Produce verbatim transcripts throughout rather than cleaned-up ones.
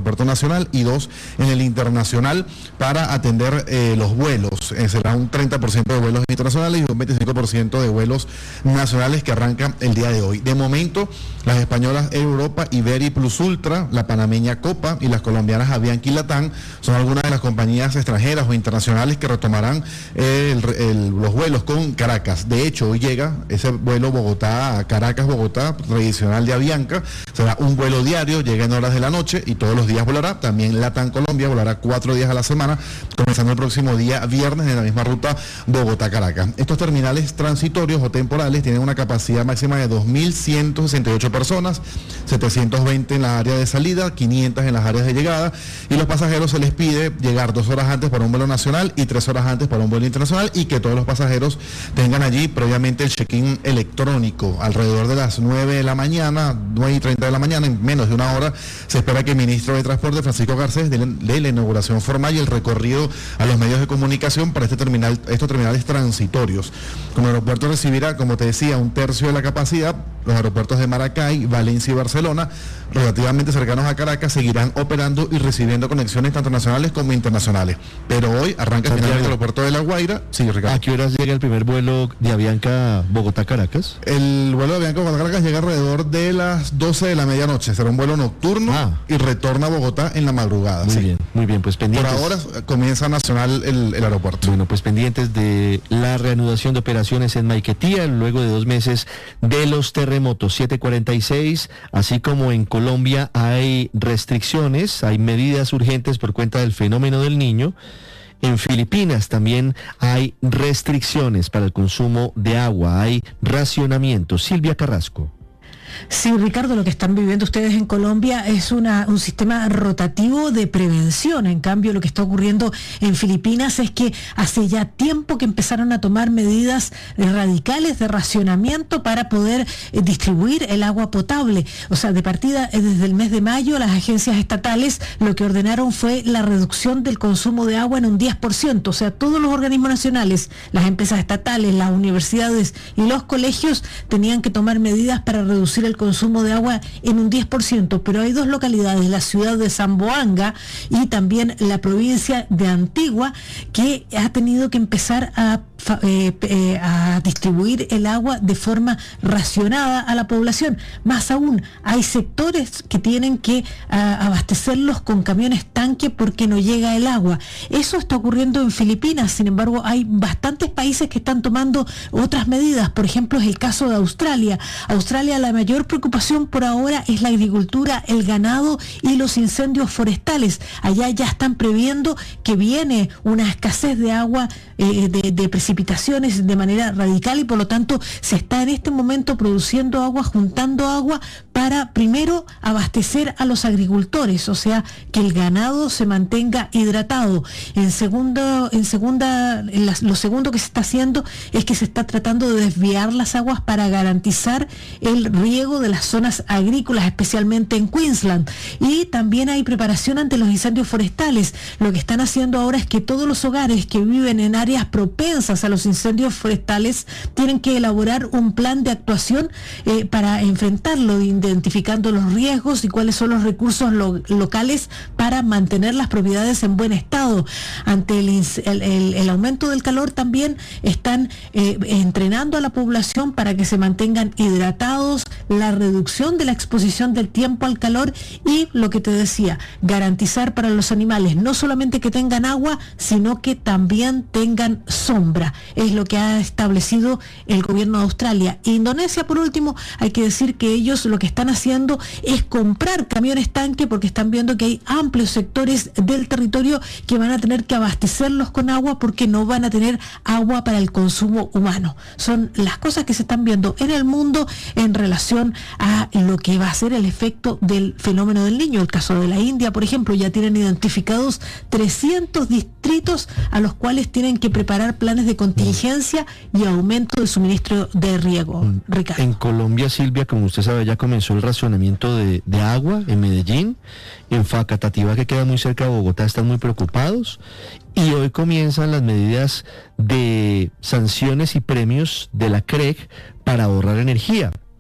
aeropuerto nacional y dos en el internacional para atender eh, los vuelos. Eh, será un treinta por ciento de vuelos internacionales y un veinticinco por ciento de vuelos nacionales que arrancan el día de hoy. De momento, las españolas Air Europa, Iberia Plus Ultra, la panameña Copa y las colombianas Avianca y Latam son algunas de las compañías extranjeras o internacionales que retomarán eh, el, el, los vuelos con Caracas. De hecho, hoy llega ese vuelo Bogotá a Caracas, Bogotá, tradicional de Avianca. Será un vuelo diario, llega en horas de la noche y todos los días volará. También Latam Colombia volará cuatro días a la semana, comenzando el próximo día viernes en la misma ruta Bogotá-Caracas. Estos terminales transitorios o temporales tienen una capacidad máxima de dos mil ciento sesenta y ocho personas, setecientos veinte en la área de salida, quinientas en las áreas de llegada, y los pasajeros se les pide llegar dos horas antes para un vuelo nacional y tres horas antes para un vuelo internacional, y que todos los pasajeros tengan allí previamente el check-in electrónico. Alrededor de las nueve de la mañana, nueve y treinta de la mañana, en menos de una hora, se espera que el ministro de Transporte, Francisco Garcés, dé la inauguración formal y el recorrido a los medios de comunicación para este terminal, estos terminales transitorios. Como el aeropuerto recibirá, como te decía, un tercio de la capacidad, los aeropuertos de Maracay, Valencia y Barcelona, relativamente cercanos a Caracas, seguirán operando y recibiendo conexiones tanto nacionales como internacionales. Pero hoy arranca finalmente el aeropuerto de La Guaira. Sí, Ricardo. ¿A qué horas llega el primer vuelo de Avianca Bogotá-Caracas? El vuelo de Avianca Bogotá-Caracas llega alrededor de las doce de la medianoche. Será un vuelo nocturno ah. y retorna a Bogotá en la madrugada. Muy sí. bien, muy bien, pues pendientes. Por ahora comienza nacional el, el aeropuerto. Bueno, pues pendientes de la reanudación de operaciones en Maiquetía, luego de dos meses de los terremotos. siete cuarenta y seis, así como en Colombia hay restricciones, hay medidas urgentes por cuenta del fenómeno del Niño. En Filipinas también hay restricciones para el consumo de agua, hay racionamiento. Silvia Carrasco. Sí, Ricardo, lo que están viviendo ustedes en Colombia es una, un sistema rotativo de prevención. En cambio, lo que está ocurriendo en Filipinas es que hace ya tiempo que empezaron a tomar medidas radicales de racionamiento para poder eh, distribuir el agua potable. O sea, de partida, eh, desde el mes de mayo, las agencias estatales lo que ordenaron fue la reducción del consumo de agua en un diez por ciento. O sea, todos los organismos nacionales, las empresas estatales, las universidades y los colegios tenían que tomar medidas para reducir el consumo de agua en un diez por ciento, pero hay dos localidades, la ciudad de Zamboanga y también la provincia de Antigua, que ha tenido que empezar a, eh, eh, a distribuir el agua de forma racionada a la población. Más aún, hay sectores que tienen que a, abastecerlos con camiones tanque porque no llega el agua. Eso está ocurriendo en Filipinas. Sin embargo, hay bastantes países que están tomando otras medidas. Por ejemplo, es el caso de Australia. Australia, la mayor preocupación por ahora es la agricultura, el ganado y los incendios forestales. Allá ya están previendo que viene una escasez de agua, eh, de, de precipitaciones de manera radical, y por lo tanto se está en este momento produciendo agua, juntando agua para primero abastecer a los agricultores, o sea, que el ganado se mantenga hidratado. En segundo, en segunda, en la, lo segundo que se está haciendo es que se está tratando de desviar las aguas para garantizar el riego de las zonas agrícolas, especialmente en Queensland. Y también hay preparación ante los incendios forestales. Lo que están haciendo ahora es que todos los hogares que viven en áreas propensas a los incendios forestales tienen que elaborar un plan de actuación eh, para enfrentarlo, identificando los riesgos y cuáles son los recursos lo, locales para mantener las propiedades en buen estado. Ante el, el, el, el aumento del calor también están eh, entrenando a la población para que se mantengan hidratados, la reducción de la exposición del tiempo al calor y, lo que te decía, garantizar para los animales no solamente que tengan agua, sino que también tengan sombra. Es lo que ha establecido el gobierno de Australia. Indonesia, por último, hay que decir que ellos lo que están haciendo es comprar camiones tanque porque están viendo que hay amplios sectores del territorio que van a tener que abastecerlos con agua porque no van a tener agua para el consumo humano. Son las cosas que se están viendo en el mundo en relación a lo que va a ser el efecto del fenómeno del Niño. El caso de la India, por ejemplo, ya tienen identificados trescientos distritos a los cuales tienen que preparar planes de contingencia y aumento del suministro de riego. Ricardo. En Colombia, Silvia, como usted sabe, ya comenzó el racionamiento de, de agua en Medellín. En Facatativá, que queda muy cerca de Bogotá, están muy preocupados. Y hoy comienzan las medidas de sanciones y premios de la C R E C para ahorrar energía.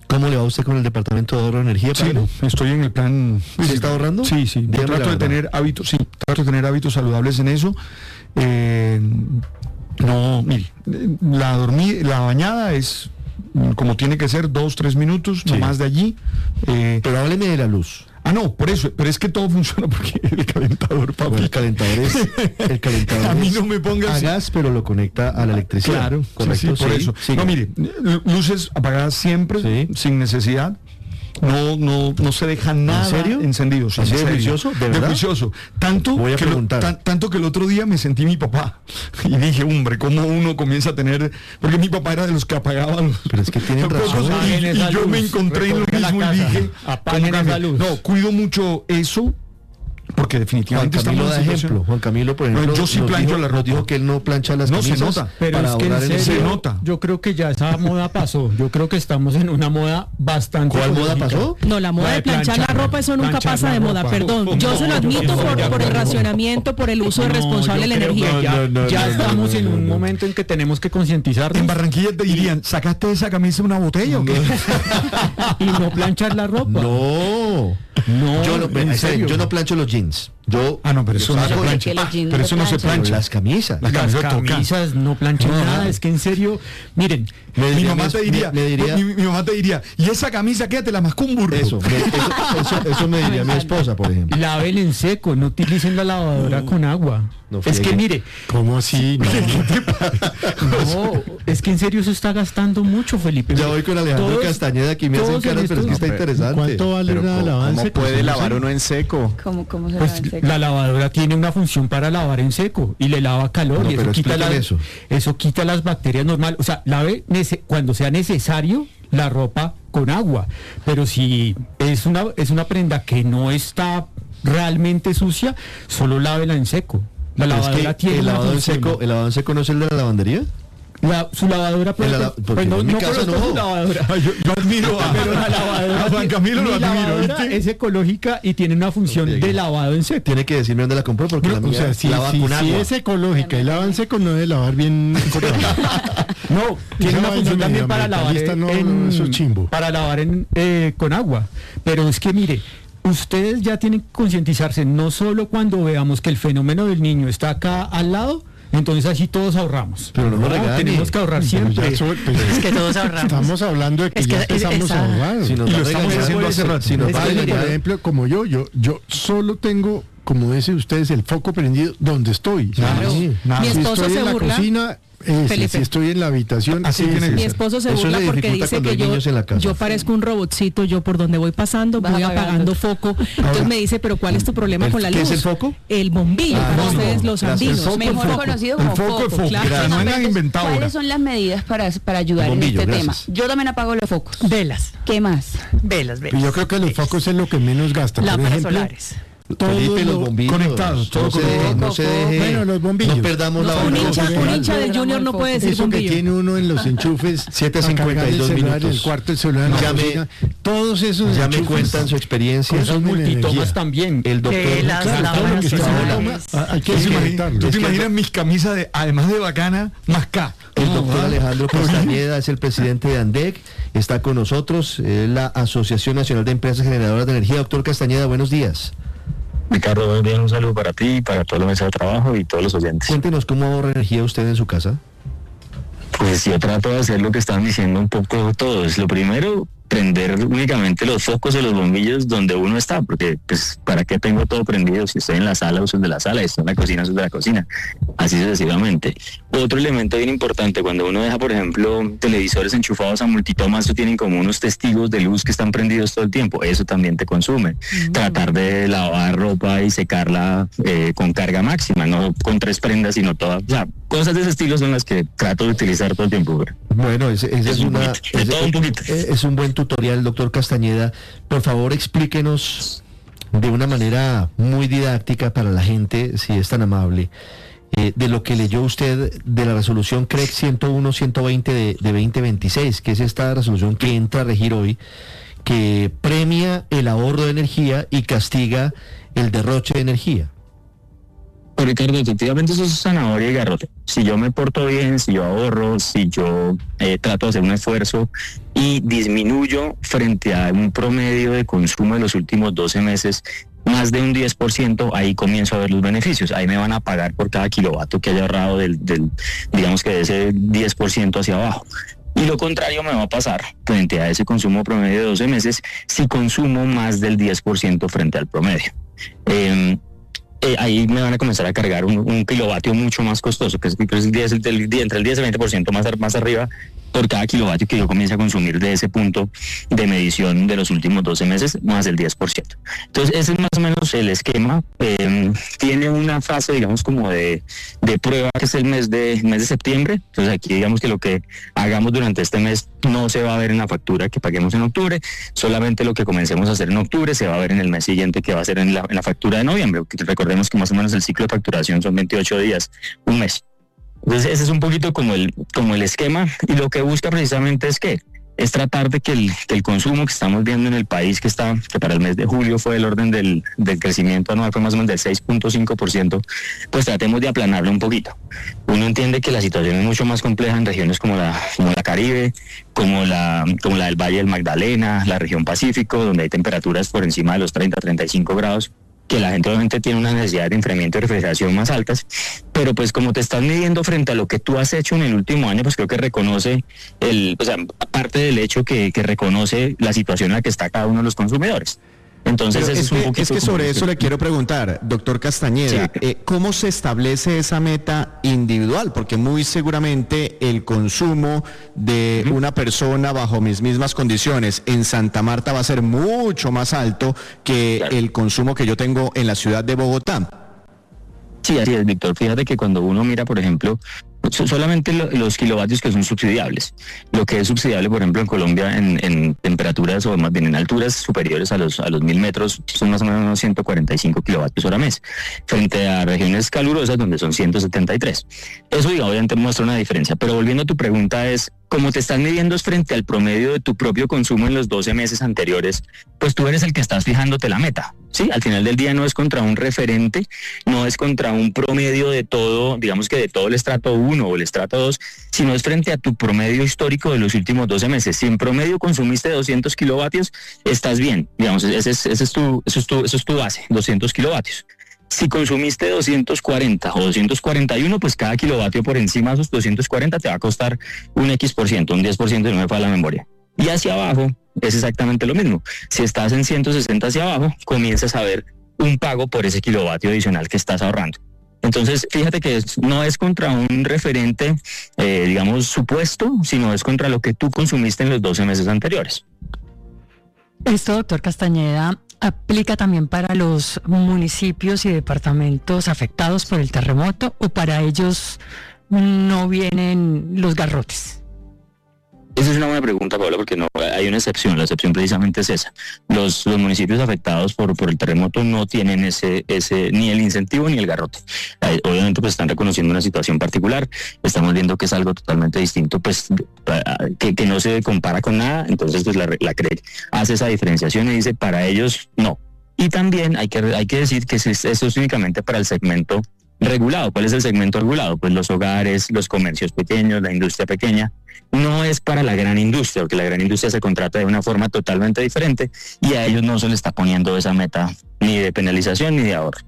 ¿Cómo le va a usted con el departamento de ahorro de energía? Sí, no, estoy en el plan. ¿Se está ahorrando? Sí, sí. Yo trato de tener hábitos, sí, trato de tener hábitos saludables en eso. Eh, no, mire, la dormida, la bañada es como tiene que ser, dos, tres minutos, sí. No más de allí. Eh, Pero hábleme de la luz. Ah, no, por eso, pero es que todo funciona porque el calentador, papi. Bueno, el calentador es, el calentador a mí no me pongas a gas, pero lo conecta a la electricidad. Claro, correcto, sí, sí, por sí, eso. Sí. No, mire, luces apagadas siempre, sí. Sin necesidad. No, no, no se deja nada ¿En serio? encendido. Sí, ¿Así de juicioso? ¿De verdad? De juicioso. Tanto, Voy a que preguntar. Lo, tan, tanto que el otro día me sentí mi papá. Y dije, hombre, ¿cómo uno comienza a tener...? Porque mi papá era de los que apagaban los... Pero es que tienen razón. Y, y yo luz, me encontré en lo mismo y dije... Apaguen esa luz. No, cuido mucho eso... Porque definitivamente Juan Camilo da ejemplo. Juan Camilo, por ejemplo, no, yo sí plancho dijo, la ropa. Dijo que él no plancha las no camisas. Se nota. Pero para es que en serio, se nota. Yo creo que ya esa moda pasó. Yo creo que estamos en una moda bastante. ¿Cuál moda pasó? No, la moda la de, de planchar, planchar la ropa, eso nunca pasa de moda, perdón. Yo se lo admito por, por el racionamiento, por el uso no, responsable de la energía. Ya, no, no, ya no, estamos no, no, en un no. momento en que tenemos que concientizarnos. En Barranquilla te dirían, ¿sacaste esa camisa de una botella o qué? Y no planchar la ropa. No. No, yo no, en serio. Yo no plancho los jeans. Yo Ah, no, pero eso no se plancha. Pero eso no se plancha. Las camisas. Las, las camisas no planchan no, nada. Es que en serio, miren, le diría, mi mamá te diría, le, le diría mi, mi mamá te diría, y esa camisa quédate la mascó un burro. Eso, me, eso, eso, eso me diría mi esposa, por ejemplo. Laven en seco, no utilicen la lavadora no. con agua. No, es que mire, ¿cómo así? No, no, es que en serio eso está gastando mucho, Felipe. Ya voy con Alejandro todos, Castañeda, aquí me hacen caras, pero es que está interesante. ¿Cuánto vale pero una ¿cómo, lavada en ¿cómo seco? puede lavar uno en seco? ¿Cómo, cómo se pues lava en seco? La lavadora tiene una función para lavar en seco y le lava calor no, y eso quita, la, eso. eso quita las bacterias normales. O sea, lave cuando sea necesario la ropa con agua, pero si es una, es una prenda que no está realmente sucia, solo lávela en seco. La Pero lavadora es que tiene el una lavado en función. seco, ¿el lavado en seco no es el de la lavandería? La, su lavadora puede la, pues no, en mi no casa no. Su lavadora. yo, yo admiro a, pero la lavadora a Juan Camilo lo admiro. Es ecológica y tiene una función okay. de lavado en seco. Tiene que decirme dónde la compró porque no, la mía o sea, si, lava si, con si agua. es ecológica y lava en seco no debe lavar bien. No, tiene una función también para lavar en, no, no, eso es chimbo. Para lavar en, eh, con agua. Pero es que mire, ustedes ya tienen que concientizarse, no solo cuando veamos que el fenómeno del niño está acá al lado, entonces así todos ahorramos. Pero no, no tenemos que ahorrar siempre. Soy, pero es que todos ahorramos. Estamos hablando de que, es que ya empezamos esa, a ahorrar. Si nos y lo estamos haciendo hace rato. Si nos por ejemplo, como yo, yo, yo solo tengo, como dicen ustedes, el foco prendido donde estoy. Claro. Sí, nada. Mi si esposo estoy se en la burla. cocina, ese, si estoy en la habitación, así ese, tiene que mi ser. esposo se Eso burla porque dice que yo, yo parezco un robotcito, yo por donde voy pasando voy apagando foco. Entonces me dice, pero ¿cuál es tu problema el, con la luz? ¿Qué es el foco? El bombillo, ah, para no, ustedes no, los gracias. andinos. El Mejor foco, conocido como el foco. foco. foco. Claro. No han inventado ¿Cuáles ahora. son las medidas para, para ayudar bombillo, en este gracias. tema? Yo también apago los focos. Velas. ¿Qué más? Velas, velas. Yo creo que los focos es lo que menos gasta. Lámparas Por ejemplo, solares. Felipe, los bombillos conectados, todo no se deje, no se deje, bueno, los bombillos. No perdamos No, la un, hincha, bandera. un hincha del Junior no puede decir eso bombillo. que tiene uno en los enchufes, siete cincuenta y dos celular, minutos. el cuarto, el celular, Ya la me- cocina, todos esos Ya me enchufes cuentan su experiencia. Son multitomas también. El doctor Velas, Claro, lámparas todo lo que está solares. hablando. Ah, hay que ¿Tú te imaginas- desconectarlo. ¿Tú Es te que imaginas el- mis camisas de, además de bacana, más K? El No, doctor ah. Alejandro Castañeda es el presidente de ANDEC, está con nosotros, es la Asociación Nacional de Empresas Generadoras de Energía. Doctor Castañeda, buenos días. Ricardo, buenos días, un saludo para ti, para toda la mesa de trabajo y todos los oyentes. Cuéntenos cómo ahorra energía usted en su casa. Pues yo trato de hacer lo que están diciendo un poco todos. Lo primero, prender únicamente los focos de los bombillos donde uno está, porque pues para qué tengo todo prendido, si estoy en la sala uso el de la sala, si estoy en la cocina uso el de la cocina, así sucesivamente. Otro elemento bien importante, cuando uno deja por ejemplo televisores enchufados a multitomas, eso tienen como unos testigos de luz que están prendidos todo el tiempo, eso también te consume. Mm. Tratar de lavar ropa y secarla eh, con carga máxima, no con tres prendas sino todas, o sea, cosas de ese estilo son las que trato de utilizar todo el tiempo. Pero Bueno, ese, ese es, es, un una, poquito, de ese, todo un poquito. es un buen tutorial, doctor Castañeda. Por favor, explíquenos de una manera muy didáctica para la gente, si es tan amable, eh, de lo que leyó usted de la resolución C R E C ciento uno ciento veinte de, de veinte veintiséis, que es esta resolución que entra a regir hoy, que premia el ahorro de energía y castiga el derroche de energía. Pues Ricardo, efectivamente eso es zanahoria y garrote. Si yo me porto bien, si yo ahorro, si yo eh, trato de hacer un esfuerzo y disminuyo frente a un promedio de consumo de los últimos doce meses, más de un diez por ciento, ahí comienzo a ver los beneficios. Ahí me van a pagar por cada kilovatio que haya ahorrado del, del digamos que de ese diez por ciento hacia abajo. Y lo contrario me va a pasar frente a ese consumo promedio de doce meses si consumo más del diez por ciento frente al promedio. Eh, Eh, ahí me van a comenzar a cargar un, un kilovatio mucho más costoso, que es, que es el diez, el, el, entre el diez y el veinte por ciento más, más arriba por cada kilovatio que yo comience a consumir de ese punto de medición de los últimos doce meses, más el diez por ciento. Entonces ese es más o menos el esquema. Eh, tiene una fase, digamos, como de, de prueba, que es el mes de, mes de septiembre. Entonces aquí digamos que lo que hagamos durante este mes no se va a ver en la factura que paguemos en octubre, solamente lo que comencemos a hacer en octubre se va a ver en el mes siguiente, que va a ser en la, en la factura de noviembre. Recordemos que más o menos el ciclo de facturación son veintiocho días, un mes. Entonces ese es un poquito como el, como el esquema, y lo que busca precisamente es que es tratar de que el, que el consumo que estamos viendo en el país, que está que para el mes de julio fue el orden del, del crecimiento anual, fue más o menos del seis punto cinco por ciento, pues tratemos de aplanarlo un poquito. Uno entiende que la situación es mucho más compleja en regiones como la, como la Caribe, como la, como la del Valle del Magdalena, la región Pacífico, donde hay temperaturas por encima de los treinta, treinta y cinco grados, que la gente obviamente tiene una necesidad de enfriamiento y refrigeración más altas, pero pues como te estás midiendo frente a lo que tú has hecho en el último año, pues creo que reconoce, el, o sea, aparte del hecho que, que reconoce la situación en la que está cada uno de los consumidores. Entonces Pero es, es, un que, es que sobre eso le quiero preguntar, doctor Castañeda, sí. eh, ¿cómo se establece esa meta individual? Porque muy seguramente el consumo de uh-huh. una persona bajo mis mismas condiciones en Santa Marta va a ser mucho más alto que claro. el consumo que yo tengo en la ciudad de Bogotá. Sí, así es, Víctor. Fíjate que cuando uno mira, por ejemplo, solamente lo, los kilovatios que son subsidiables. Lo que es subsidiable, por ejemplo, en Colombia en, en temperaturas o más bien en alturas superiores a los a los mil metros son más o menos unos ciento cuarenta y cinco kilovatios hora mes, frente a regiones calurosas donde son ciento setenta y tres. Eso, digo, obviamente muestra una diferencia. Pero volviendo a tu pregunta, es como te estás midiendo es frente al promedio de tu propio consumo en los doce meses anteriores, pues tú eres el que estás fijándote la meta. Sí, al final del día no es contra un referente, no es contra un promedio de todo, digamos que de todo el estrato uno o el estrato dos, sino es frente a tu promedio histórico de los últimos doce meses. Si en promedio consumiste doscientos kilovatios, estás bien, digamos, ese es, ese es tu, eso es tu, eso es tu base, doscientos kilovatios. Si consumiste doscientos cuarenta o doscientos cuarenta y uno, pues cada kilovatio por encima de esos doscientos cuarenta te va a costar un X por ciento, un diez por ciento, y no me falla la memoria. Y hacia abajo es exactamente lo mismo. Si estás en ciento sesenta hacia abajo, comienzas a ver un pago por ese kilovatio adicional que estás ahorrando. Entonces, fíjate que es, no es contra un referente, eh, digamos, supuesto, sino es contra lo que tú consumiste en los doce meses anteriores. Esto, doctor Castañeda, ¿aplica también para los municipios y departamentos afectados por el terremoto o para ellos no vienen los garrotes? Esa es una buena pregunta, Paola, porque no hay una excepción. La excepción precisamente es esa. Los, los municipios afectados por, por el terremoto no tienen ese, ese ni el incentivo ni el garrote. Obviamente pues están reconociendo una situación particular. Estamos viendo que es algo totalmente distinto, pues que, que no se compara con nada. Entonces pues la, la C R E C hace esa diferenciación y dice para ellos no. Y también hay que, hay que decir que eso es únicamente para el segmento regulado. ¿Cuál es el segmento regulado? Pues los hogares, los comercios pequeños, la industria pequeña. No es para la gran industria, porque la gran industria se contrata de una forma totalmente diferente y a ellos no se les está poniendo esa meta ni de penalización ni de ahorro.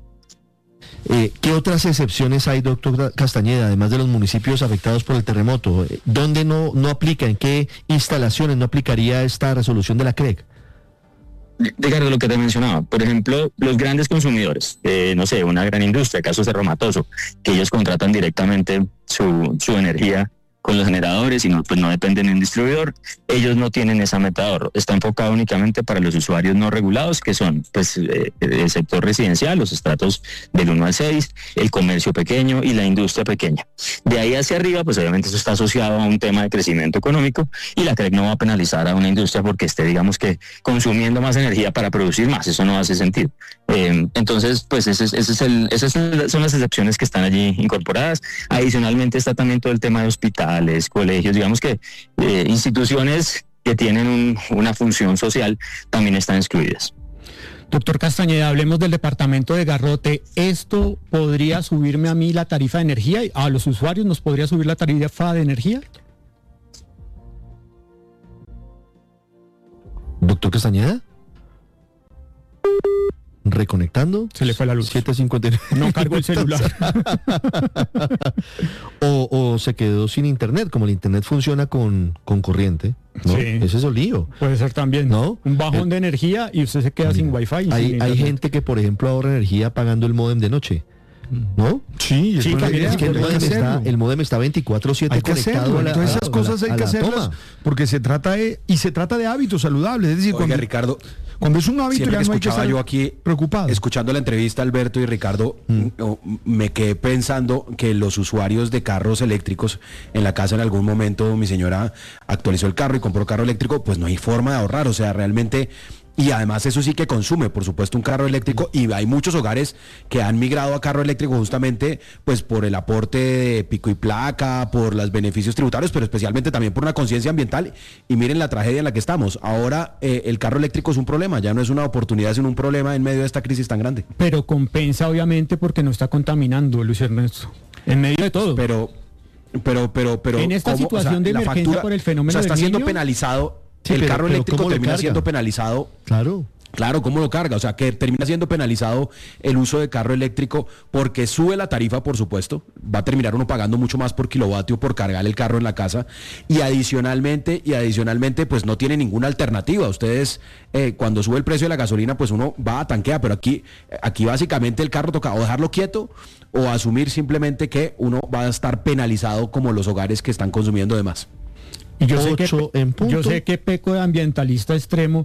Eh, ¿Qué otras excepciones hay, doctor Castañeda, además de los municipios afectados por el terremoto? ¿Dónde no, no aplica? ¿En qué instalaciones no aplicaría esta resolución de la C R E C? Ricardo, lo que te mencionaba, por ejemplo, los grandes consumidores, eh, no sé, una gran industria, caso Cerro Matoso, que ellos contratan directamente su, su energía con los generadores y no, pues no dependen de un distribuidor, ellos no tienen esa meta de ahorro. Está enfocado únicamente para los usuarios no regulados, que son pues eh, el sector residencial, los estratos del uno al seis, el comercio pequeño y la industria pequeña. De ahí hacia arriba, pues obviamente eso está asociado a un tema de crecimiento económico y la C R E C no va a penalizar a una industria porque esté, digamos que, consumiendo más energía para producir más. Eso no hace sentido. Eh, entonces, pues ese es, ese es el, esas son las excepciones que están allí incorporadas. Adicionalmente está también todo el tema de hospitales, colegios, digamos que eh, instituciones que tienen un, una función social también están excluidas. Doctor Castañeda, hablemos del departamento de Garrote. ¿Esto podría subirme a mí la tarifa de energía? ¿A los usuarios nos podría subir la tarifa de energía? Doctor Castañeda. Reconectando. Se le fue la luz. siete cincuenta y nueve. No cargó el celular. o, o se quedó sin internet, como el internet funciona con, con corriente, ¿no? Sí. Ese es el lío. Puede ser también, ¿no? Un bajón eh, de energía y usted se queda sin wifi. Hay, sin hay internet. gente que, por ejemplo, ahorra energía pagando el módem de noche, ¿no? Sí, sí, es Es que el módem está, el módem está veinticuatro siete hay que conectado hacerlo. a la, Entonces a- esas a cosas la- hay a que la hacerlas toma. porque se trata de y se trata de hábitos saludables, es decir, Oiga, cuando, Ricardo, cuando es un hábito siempre ya que no hay que escuchaba estar yo aquí, preocupado. escuchando la entrevista Alberto y Ricardo, Mm. m- me quedé pensando que los usuarios de carros eléctricos en la casa en algún momento mi señora actualizó el carro y compró carro eléctrico, pues no hay forma de ahorrar, o sea, realmente. Y además eso sí que consume, por supuesto, un carro eléctrico, y hay muchos hogares que han migrado a carro eléctrico justamente pues por el aporte de pico y placa, por los beneficios tributarios, pero especialmente también por una conciencia ambiental. Y miren la tragedia en la que estamos. Ahora eh, el carro eléctrico es un problema, ya no es una oportunidad, sino un problema en medio de esta crisis tan grande. Pero compensa obviamente porque no está contaminando, Luis Ernesto. En medio de todo. Pero, pero, pero, pero. En esta ¿cómo? situación O sea, de la emergencia factura, por el fenómeno o sea, está del siendo Niño. penalizado. Sí, el pero- carro pero eléctrico ¿cómo lo termina carga? siendo penalizado. Claro. Claro, ¿cómo lo carga? O sea, que termina siendo penalizado el uso de carro eléctrico porque sube la tarifa, por supuesto. Va a terminar uno pagando mucho más por kilovatio por cargar el carro en la casa. Y adicionalmente, y adicionalmente, pues no tiene ninguna alternativa. Ustedes, eh, cuando sube el precio de la gasolina, pues uno va a tanquear. Pero aquí, aquí básicamente el carro toca o dejarlo quieto o asumir simplemente que uno va a estar penalizado como los hogares que están consumiendo de más. Y yo sé, que, Ocho en punto. yo sé que peco de ambientalista extremo.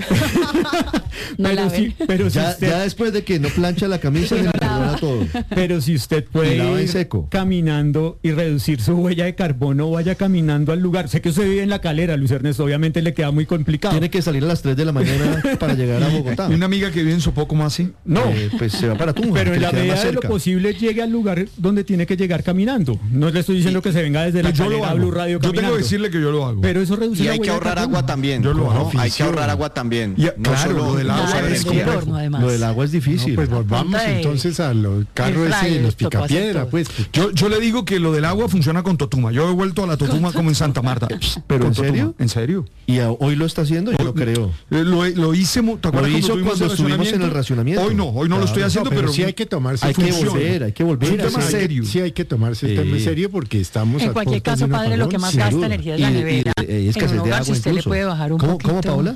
No pero la si, ven. pero si Ya, usted, ya después de que no plancha la camisa, se le perdona todo. pero si usted puede Y lava en ir seco. caminando y reducir su huella de carbono, vaya caminando al lugar. Sé que usted vive en La Calera, Luis Ernesto, obviamente le queda muy complicado. Tiene que salir a las tres de la mañana para llegar a Bogotá. Y una amiga que vive en Sopó, ¿cómo así? No, Eh, pues se va para Tunja, pero que en le la queda medida más de lo cerca. posible llegue al lugar donde tiene que llegar caminando. No le estoy diciendo que se venga desde La Pues yo lo Calera a hago. Blue Radio Yo caminando. tengo que decirle que yo lo hago. Pero eso reduce Y la hay que huella de ahorrar carbono. agua también. Yo lo ¿no? hago. Hay que ahorrar agua también. Y, No claro, solo lo del agua Nada, es el complejo. horno, además. Lo del agua es difícil. No, pues volvamos punta de- entonces a los carros el ese de flyer, los tocó hacer picapiedra, todo. pues. Yo, yo le digo que lo del agua funciona con Totuma. Yo he vuelto a la Totuma como en Santa Marta. ¿Pero Con en Totuma. serio? ¿En serio? Y a- hoy lo está haciendo, yo lo creo. Eh, Lo, lo hice, mu- ¿te acuerdas Lo hizo tuvimos cuando estuvimos en el racionamiento. Hoy no, hoy no lo estoy Claro. haciendo, No, pero, pero, sí hay que tomarse Hay que funciona. volver, hay que volver. Es un a tema hacer- serio. Sí hay que tomarse el Sí. tema en serio porque estamos En a cualquier puertas de caso, un padre, lo que apagón, más sin gasta duda. energía es Y la de- y nevera. de- y En escasez un de hogar, agua si usted le incluso. puede bajar un ¿Cómo, poquito. ¿Cómo, Paola?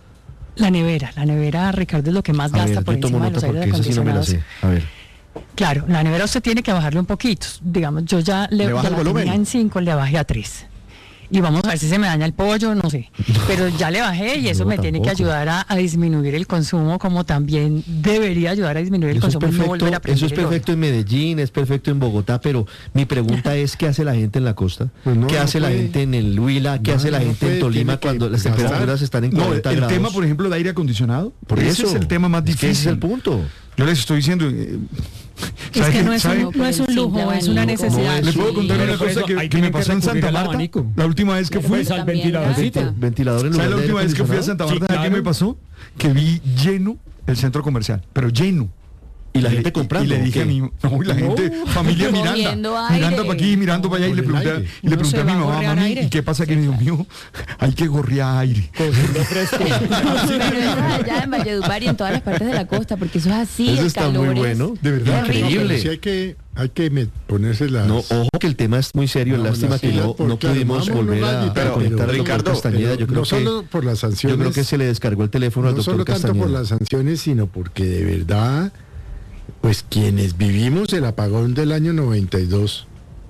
La nevera, la nevera, Ricardo, es lo que más A gasta ver, por yo tomo encima de los nota aires porque esa sí no me la acondicionados. sé. A ver. Claro, la nevera usted tiene que bajarle un poquito. Digamos, yo ya le, ¿Le baja ya el la volumen? tenía en cinco, le bajé a tres. Y vamos a ver si se me daña el pollo, no sé. Pero ya le bajé y eso No, me tiene que tampoco. ayudar a, a disminuir el consumo, como también debería ayudar a disminuir el Eso es, consumo y no volver a perfecto, prender eso es el horno. perfecto en Medellín, es perfecto en Bogotá, pero mi pregunta es, ¿qué hace la gente en la costa? Pues no, ¿Qué no hace la puede. gente en el Huila? ¿Qué No, hace la no gente puede, en Tolima tiene que cuando las gastar. temperaturas están en No, el, cuarenta el grados? tema, por ejemplo, de aire acondicionado. Por ese eso, es el tema más es que difícil. ese es el punto. Yo les estoy diciendo. eh, Es ¿sabe que qué- no es, sabe? un, no es un lujo, es una necesidad. Les puedo contar Pero una por cosa eso que, ahí que me tienen que pasó en recurrir Santa al Marta. abanico. La última vez que fui. Pues al También, ventiladorcito. ¿no? Ventilador en lugar ¿Sabes la de aire última vez que fui a acondicionado? Santa Sí, Marta? ¿Sabe claro. qué me pasó? Que vi lleno el centro comercial, pero lleno. Y la le- gente comprando, Y le ¿o dije qué? a mi no, y la gente, familia Miranda, Moviendo aire. mirando para aquí, mirando para allá, y le Con el pregunté, aire. y le Uno pregunté se a mi va a mamá, gorrear mami, aire. ¿y qué pasa aquí? Dios mío, hay que gorrear aire. Cogiendo fresco. Pero eso es allá en Valledupar y en todas las partes de la costa, porque eso es así, Eso el está calor muy es bueno, De verdad, terrible. increíble. Sí hay que, hay que me- ponerse las... No, ojo que el tema es muy serio, No, lástima las que pilas, no, por- no claro, pudimos vamos, volver no, a, Gaby, a pero- conectar al Ricardo, doctor Castañeda. Pero Yo creo no solo que, por las sanciones, yo creo que se le descargó el teléfono al no doctor solo tanto Castañeda. por las sanciones, sino porque de verdad, pues quienes vivimos el apagón del año noventa y dos,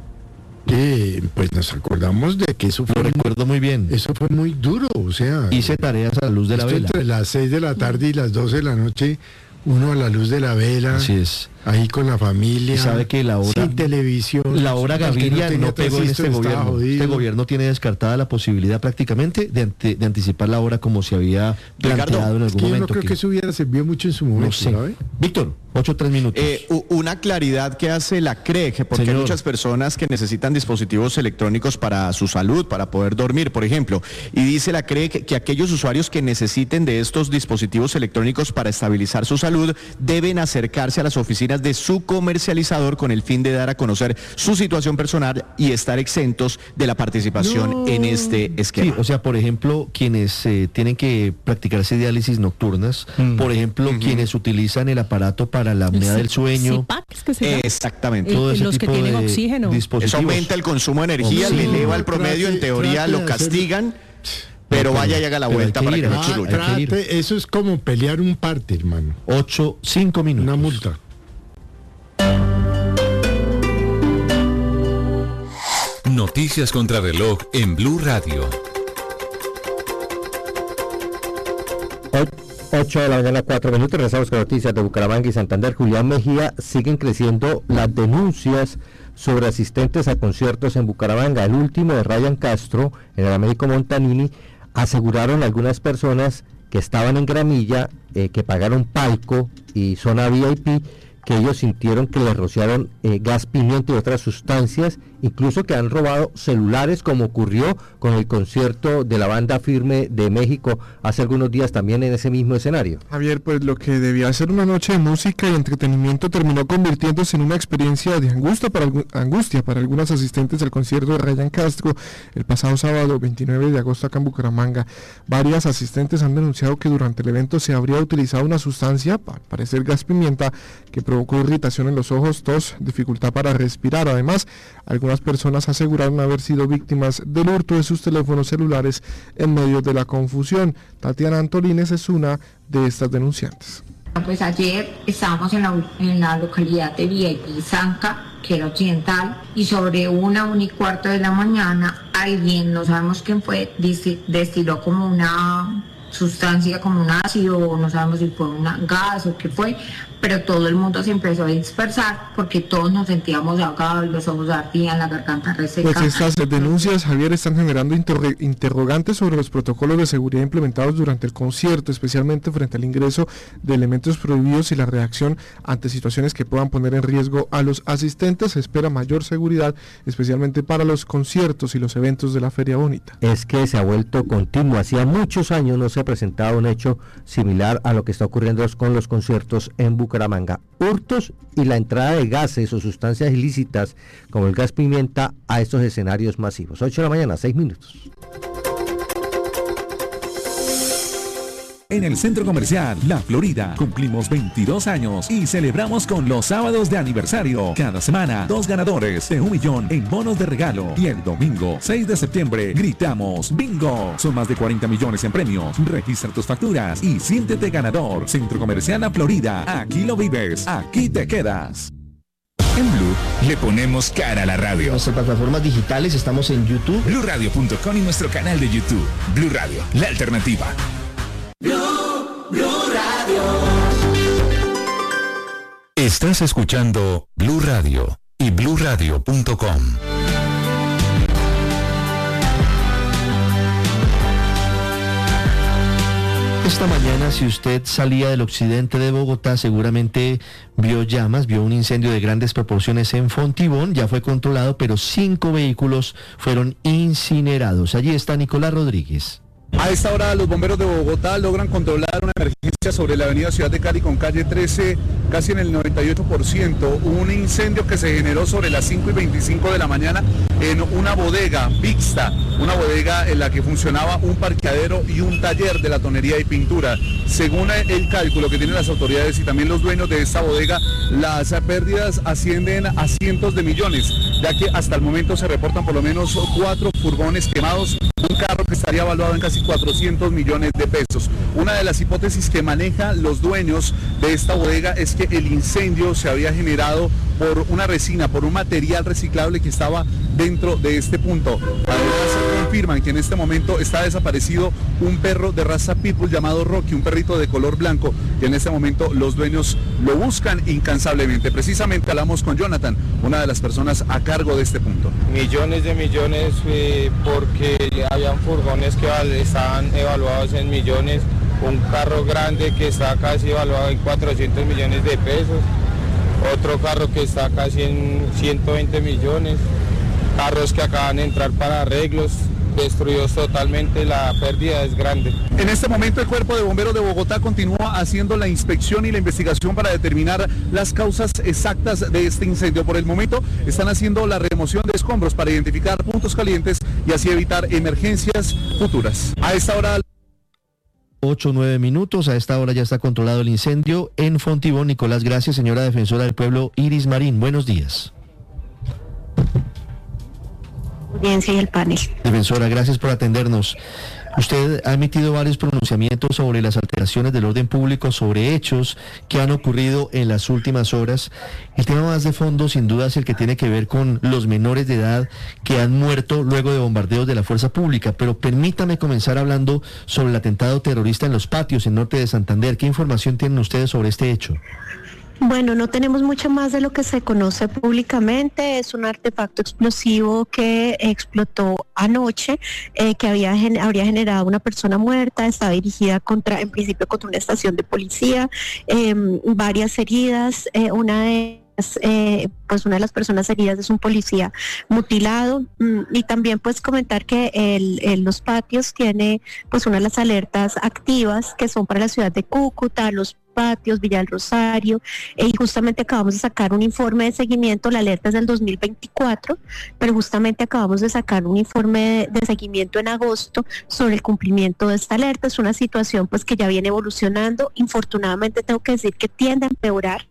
eh, pues nos acordamos de que eso Lo fue, recuerdo muy bien. eso fue muy duro, o sea, Hice tareas a la luz de la esto vela. entre las seis de la tarde y las doce de la noche, Uno a la luz de la vela. Así es. Ahí con la familia. Y sabe que la hora, sin televisión. La hora Gaviria no, no pegó en este gobierno. Este gobierno tiene descartada la posibilidad prácticamente de, ante, de anticipar la hora como se había planteado Ricardo, en algún es que momento. Yo no creo que, que eso hubiera servido mucho en su momento. No sé. ¿Sabe? Víctor, ocho, tres minutos. Eh, una claridad que hace la C R E G, porque Señor. hay muchas personas que necesitan dispositivos electrónicos para su salud, para poder dormir, por ejemplo. Y dice la C R E G que aquellos usuarios que necesiten de estos dispositivos electrónicos para estabilizar su salud deben acercarse a las oficinas de su comercializador con el fin de dar a conocer su situación personal y estar exentos de la participación no. en este esquema. Sí, o sea, por ejemplo, quienes eh, tienen que practicarse diálisis nocturnas, mm. por ejemplo, uh-huh. quienes utilizan el aparato para la apnea del sueño. ¿Es que se Exactamente. Todo ese los tipo que tienen de oxígeno. Eso aumenta el consumo de energía, oxígeno. le eleva el promedio, trate, en teoría lo castigan. Pero vaya y haga la vuelta para que, que no chirule. Ah, eso es como pelear un parte, hermano. Ocho, cinco minutos. Una multa. Noticias contra reloj en Blue Radio. ocho de la mañana, cuatro minutos. Regresamos con noticias de Bucaramanga y Santander. Julián Mejía, siguen creciendo las denuncias sobre asistentes a conciertos en Bucaramanga. El último de Ryan Castro, en el Américo Montanini, aseguraron algunas personas que estaban en gramilla, eh, que pagaron palco y zona V I P, que ellos sintieron que les rociaron eh, gas pimienta y otras sustancias, incluso que han robado celulares, como ocurrió con el concierto de la banda Firme de México hace algunos días también en ese mismo escenario. Javier, pues lo que debía ser una noche de música y entretenimiento terminó convirtiéndose en una experiencia de angustia para, angustia para algunos asistentes al concierto de Ryan Castro el pasado sábado veintinueve de agosto acá en Bucaramanga. Varias asistentes han denunciado que durante el evento se habría utilizado una sustancia, para parecer gas pimienta, que provocó irritación en los ojos, tos, dificultad para respirar. Además, algunas personas aseguraron haber sido víctimas del hurto de sus teléfonos celulares en medio de la confusión. Tatiana Antolines es una de estas denunciantes. Pues ayer estábamos en la, en la localidad de V I P Zanca, que era occidental, y sobre una, una y cuarto de la mañana, alguien, no sabemos quién fue, destiló como una sustancia, como un ácido, no sabemos si fue un gas o qué fue, pero todo el mundo se empezó a dispersar porque todos nos sentíamos ahogados, los ojos ardían, la garganta reseca. Pues estas denuncias, Javier, están generando interro- interrogantes sobre los protocolos de seguridad implementados durante el concierto, especialmente frente al ingreso de elementos prohibidos y la reacción ante situaciones que puedan poner en riesgo a los asistentes. Se espera mayor seguridad, especialmente para los conciertos y los eventos de la Feria Bonita. Es que se ha vuelto continuo. Hacía muchos años no se ha presentado un hecho similar a lo que está ocurriendo con los conciertos en Bucaramanga. Bucaramanga, hurtos y la entrada de gases o sustancias ilícitas como el gas pimienta a estos escenarios masivos. ocho de la mañana, seis minutos. En el Centro Comercial La Florida cumplimos veintidós años y celebramos con los sábados de aniversario. Cada semana, dos ganadores de un millón en bonos de regalo. Y el domingo, seis de septiembre, gritamos ¡Bingo! Son más de cuarenta millones en premios. Registra tus facturas y siéntete ganador. Centro Comercial La Florida. Aquí lo vives. Aquí te quedas. En Blue le ponemos cara a la radio. En nuestras plataformas digitales estamos en YouTube, blue radio punto com y nuestro canal de YouTube. Blue Radio, la alternativa. Blue, Blue Radio. Estás escuchando Blue Radio y blue radio punto com. Esta mañana, si usted salía del occidente de Bogotá, seguramente vio llamas, vio un incendio de grandes proporciones en Fontibón. Ya fue controlado, pero cinco vehículos fueron incinerados. Allí está Nicolás Rodríguez. A esta hora los bomberos de Bogotá logran controlar una emergencia sobre la avenida Ciudad de Cali con calle trece, casi en el noventa y ocho por ciento. Un incendio que se generó sobre las cinco y veinticinco de la mañana en una bodega mixta, una bodega en la que funcionaba un parqueadero y un taller de latonería y pintura. Según el cálculo que tienen las autoridades y también los dueños de esta bodega, las pérdidas ascienden a cientos de millones, ya que hasta el momento se reportan por lo menos cuatro furgones quemados, un carro que estaría evaluado en casi cuatrocientos millones de pesos. Una de las hipótesis que manejan los dueños de esta bodega es que el incendio se había generado por una resina, por un material reciclable que estaba dentro de este punto. Además, confirman que en este momento está desaparecido un perro de raza pitbull llamado Rocky, un perrito de color blanco, y en este momento los dueños lo buscan incansablemente. Precisamente hablamos con Jonathan, una de las personas a cargo de este punto. Millones de millones eh, porque habían furgones que estaban evaluados en millones, un carro grande que está casi evaluado en cuatrocientos millones de pesos, otro carro que está casi en ciento veinte millones, carros que acaban de entrar para arreglos, destruidos totalmente, la pérdida es grande. En este momento el Cuerpo de Bomberos de Bogotá continúa haciendo la inspección y la investigación para determinar las causas exactas de este incendio. Por el momento están haciendo la remoción de escombros para identificar puntos calientes y así evitar emergencias futuras. A esta hora... ocho, nueve minutos, a esta hora ya está controlado el incendio en Fontibón. Nicolás, gracias, señora defensora del pueblo Iris Marín, buenos días. Audiencia y el panel. Defensora, gracias por atendernos. Usted ha emitido varios pronunciamientos sobre las alteraciones del orden público, sobre hechos que han ocurrido en las últimas horas. El tema más de fondo, sin duda, es el que tiene que ver con los menores de edad que han muerto luego de bombardeos de la fuerza pública. Pero permítame comenzar hablando sobre el atentado terrorista en Los Patios, en norte de Santander. ¿Qué información tienen ustedes sobre este hecho? Bueno, no tenemos mucho más de lo que se conoce públicamente. Es un artefacto explosivo que explotó anoche, eh, que había habría generado una persona muerta. Estaba dirigida contra, en principio, contra una estación de policía, eh, varias heridas, eh, una de Eh, pues una de las personas heridas es un policía mutilado, mm, y también pues comentar que el, el Los Patios tiene pues una de las alertas activas que son para la ciudad de Cúcuta, Los Patios, Villa del Rosario, eh, y justamente acabamos de sacar un informe de seguimiento. La alerta es del dos mil veinticuatro, pero justamente acabamos de sacar un informe de, de seguimiento en agosto sobre el cumplimiento de esta alerta. Es una situación pues que ya viene evolucionando. Infortunadamente tengo que decir que tiende a empeorar.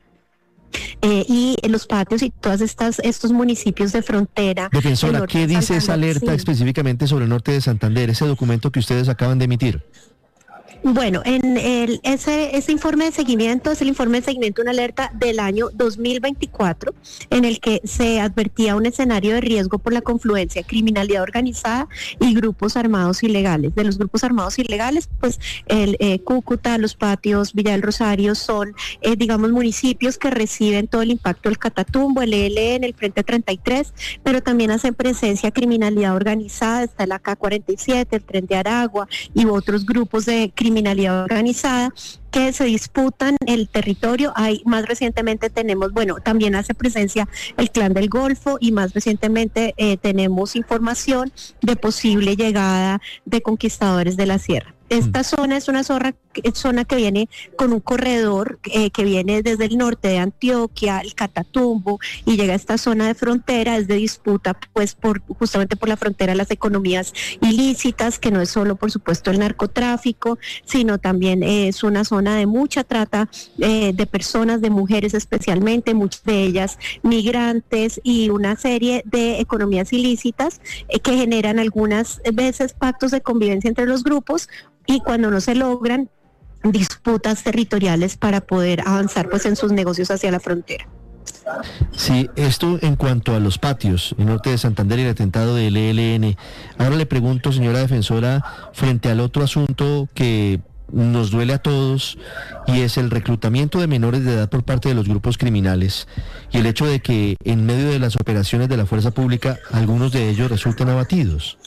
Eh, y en Los Patios y todas estas estos municipios de frontera. Defensora, ¿qué dice esa alerta sí. específicamente sobre el norte de Santander, ese documento que ustedes acaban de emitir? Bueno, en el, ese, ese informe de seguimiento es el informe de seguimiento de una alerta del año dos mil veinticuatro, en el que se advertía un escenario de riesgo por la confluencia de criminalidad organizada y grupos armados ilegales. De los grupos armados ilegales, pues el eh, Cúcuta, Los Patios, Villa del Rosario son, eh, digamos, municipios que reciben todo el impacto del Catatumbo, el E L N, el Frente treinta y tres, pero también hacen presencia criminalidad organizada, está el A K cuarenta y siete, el Tren de Aragua y otros grupos de criminalidad criminalidad organizada que se disputan el territorio. Hay, más recientemente tenemos, bueno, también hace presencia el Clan del Golfo y más recientemente eh, tenemos información de posible llegada de conquistadores de la sierra. Esta zona es una zona, zona que viene con un corredor eh, que viene desde el norte de Antioquia, el Catatumbo, y llega a esta zona de frontera. Es de disputa pues por justamente por la frontera las economías ilícitas, que no es solo por supuesto el narcotráfico, sino también eh, es una zona de mucha trata eh, de personas, de mujeres especialmente, muchas de ellas migrantes, y una serie de economías ilícitas eh, que generan algunas veces pactos de convivencia entre los grupos, y cuando no se logran, disputas territoriales para poder avanzar pues en sus negocios hacia la frontera. Sí, esto en cuanto a Los Patios, en norte de Santander, y el atentado del E L N. Ahora le pregunto, señora defensora, frente al otro asunto que nos duele a todos, y es el reclutamiento de menores de edad por parte de los grupos criminales, y el hecho de que en medio de las operaciones de la fuerza pública algunos de ellos resulten abatidos.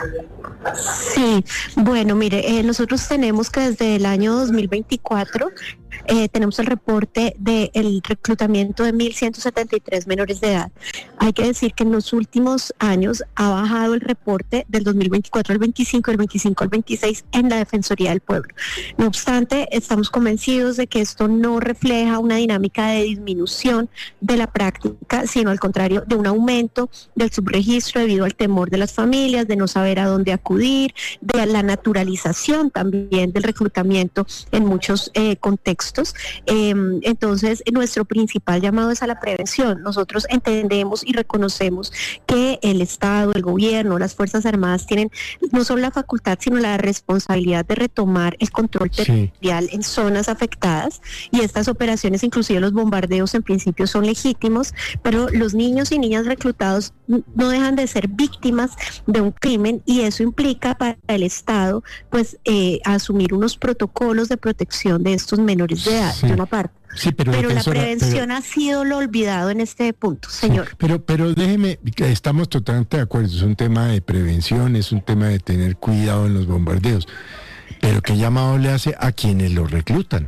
Sí, bueno, mire, eh, nosotros tenemos que desde el año dos mil veinticuatro eh, tenemos el reporte del reclutamiento de mil ciento setenta y tres menores de edad. Hay que decir que en los últimos años ha bajado el reporte del dos mil veinticuatro al veinticinco, del veinticinco al veintiséis en la Defensoría del Pueblo. No obstante, estamos convencidos de que esto no refleja una dinámica de disminución de la práctica, sino al contrario, de un aumento del subregistro debido al temor de las familias, de no saber a dónde acudir, de la naturalización también del reclutamiento en muchos eh, contextos contextos. Eh, entonces, nuestro principal llamado es a la prevención. Nosotros entendemos y reconocemos que el Estado, el gobierno, las Fuerzas Armadas tienen no solo la facultad, sino la responsabilidad de retomar el control territorial sí. en zonas afectadas, y estas operaciones, inclusive los bombardeos, en principio son legítimos, pero los niños y niñas reclutados no dejan de ser víctimas de un crimen, y eso implica para el Estado pues eh, asumir unos protocolos de protección de estos menores de edad, sí. de una parte. Sí, pero pero la defensora, prevención pero, ha sido lo olvidado en este punto, señor. Sí, pero, pero déjeme, estamos totalmente de acuerdo, es un tema de prevención, es un tema de tener cuidado en los bombardeos, pero ¿qué llamado le hace a quienes los reclutan?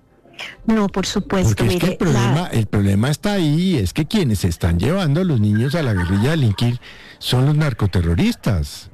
No, por supuesto. Porque es mire, que el problema, la... el problema está ahí, es que quienes se están llevando a los niños a la guerrilla a delinquir son los narcoterroristas.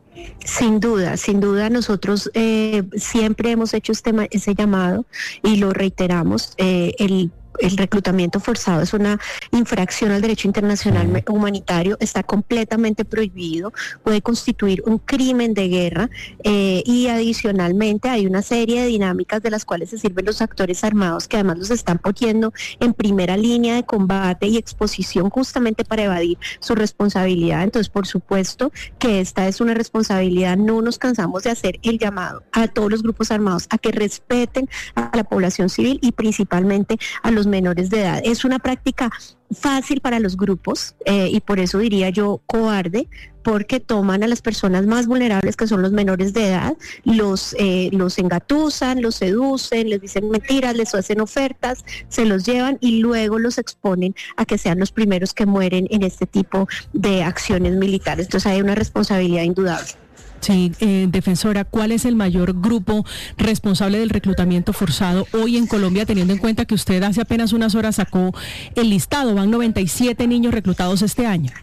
Sin duda, sin duda nosotros eh, siempre hemos hecho este ese llamado y lo reiteramos. Eh, el El reclutamiento forzado es una infracción al derecho internacional sí. humanitario, está completamente prohibido, puede constituir un crimen de guerra eh, y adicionalmente hay una serie de dinámicas de las cuales se sirven los actores armados, que además los están poniendo en primera línea de combate y exposición justamente para evadir su responsabilidad. Entonces, por supuesto que esta es una responsabilidad, no nos cansamos de hacer el llamado a todos los grupos armados a que respeten a la población civil y principalmente a los menores de edad. Es una práctica fácil para los grupos eh, y por eso diría yo cobarde, porque toman a las personas más vulnerables, que son los menores de edad, los eh, los engatusan, los seducen, les dicen mentiras, les hacen ofertas, se los llevan y luego los exponen a que sean los primeros que mueren en este tipo de acciones militares. Entonces hay una responsabilidad indudable. Sí, eh, defensora, ¿cuál es el mayor grupo responsable del reclutamiento forzado hoy en Colombia, teniendo en cuenta que usted hace apenas unas horas sacó el listado? Van noventa y siete niños reclutados este año.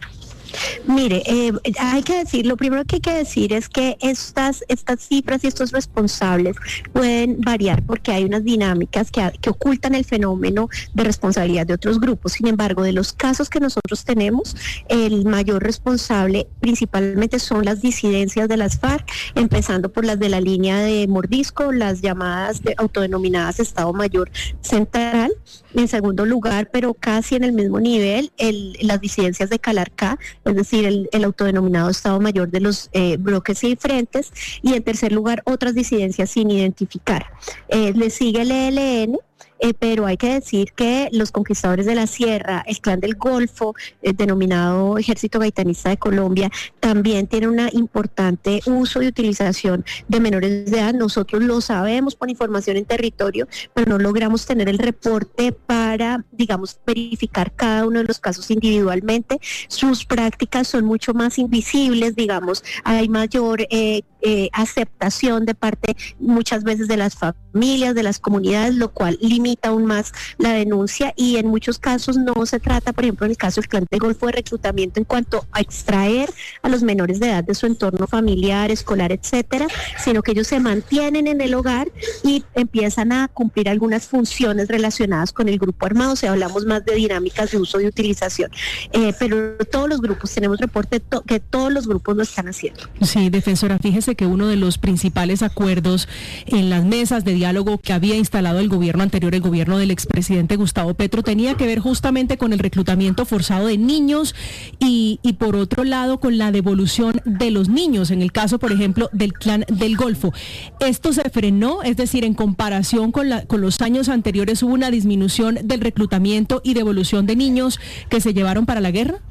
Mire, eh, hay que decir, lo primero que hay que decir es que estas estas cifras y estos responsables pueden variar porque hay unas dinámicas que, que ocultan el fenómeno de responsabilidad de otros grupos. Sin embargo, de los casos que nosotros tenemos, el mayor responsable principalmente son las disidencias de las FARC, empezando por las de la línea de Mordisco, las llamadas de autodenominadas Estado Mayor Central. En segundo lugar, pero casi en el mismo nivel, el, las disidencias de Calarcá, es decir, el, el autodenominado Estado Mayor de los eh, bloques y frentes, y en tercer lugar, otras disidencias sin identificar. Eh, le sigue el E L N, Eh, pero hay que decir que los conquistadores de la sierra, el clan del Golfo, eh, denominado Ejército Gaitanista de Colombia, también tiene una importante uso y utilización de menores de edad. Nosotros lo sabemos por información en territorio, pero no logramos tener el reporte para, digamos, verificar cada uno de los casos individualmente. Sus prácticas son mucho más invisibles, digamos, hay mayor eh, eh, aceptación de parte muchas veces de las familias, de las comunidades, lo cual limita aún más la denuncia, y en muchos casos no se trata, por ejemplo en el caso del clan del Golfo, de reclutamiento en cuanto a extraer a los menores de edad de su entorno familiar, escolar, etcétera, sino que ellos se mantienen en el hogar y empiezan a cumplir algunas funciones relacionadas con el grupo armado. O sea, hablamos más de dinámicas de uso y utilización, eh, pero todos los grupos, tenemos reporte to- que todos los grupos lo están haciendo. Sí, defensora, fíjese que uno de los principales acuerdos en las mesas de diálogo que había instalado el gobierno anterior, el gobierno del expresidente Gustavo Petro, tenía que ver justamente con el reclutamiento forzado de niños y, y por otro lado con la devolución de los niños, en el caso por ejemplo del clan del Golfo. Esto se frenó, es decir, en comparación con, la, con los años anteriores, ¿hubo una disminución del reclutamiento y devolución de niños que se llevaron para la guerra?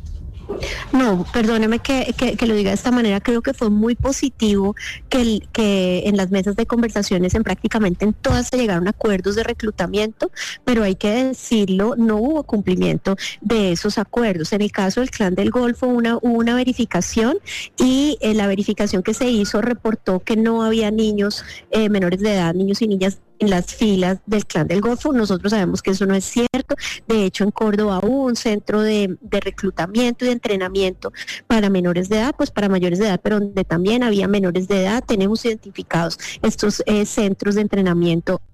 No, perdóneme que, que, que lo diga de esta manera. Creo que fue muy positivo que, el, que en las mesas de conversaciones, en prácticamente en todas, se llegaron a acuerdos de reclutamiento, pero hay que decirlo, no hubo cumplimiento de esos acuerdos. En el caso del clan del Golfo una, hubo una verificación y eh, la verificación que se hizo reportó que no había niños eh, menores de edad, niños y niñas en las filas del clan del Golfo. Nosotros sabemos que eso no es cierto. De hecho, en Córdoba hubo un centro de, de reclutamiento y de entrenamiento para menores de edad, pues para mayores de edad, pero donde también había menores de edad. Tenemos identificados estos eh, centros de entrenamiento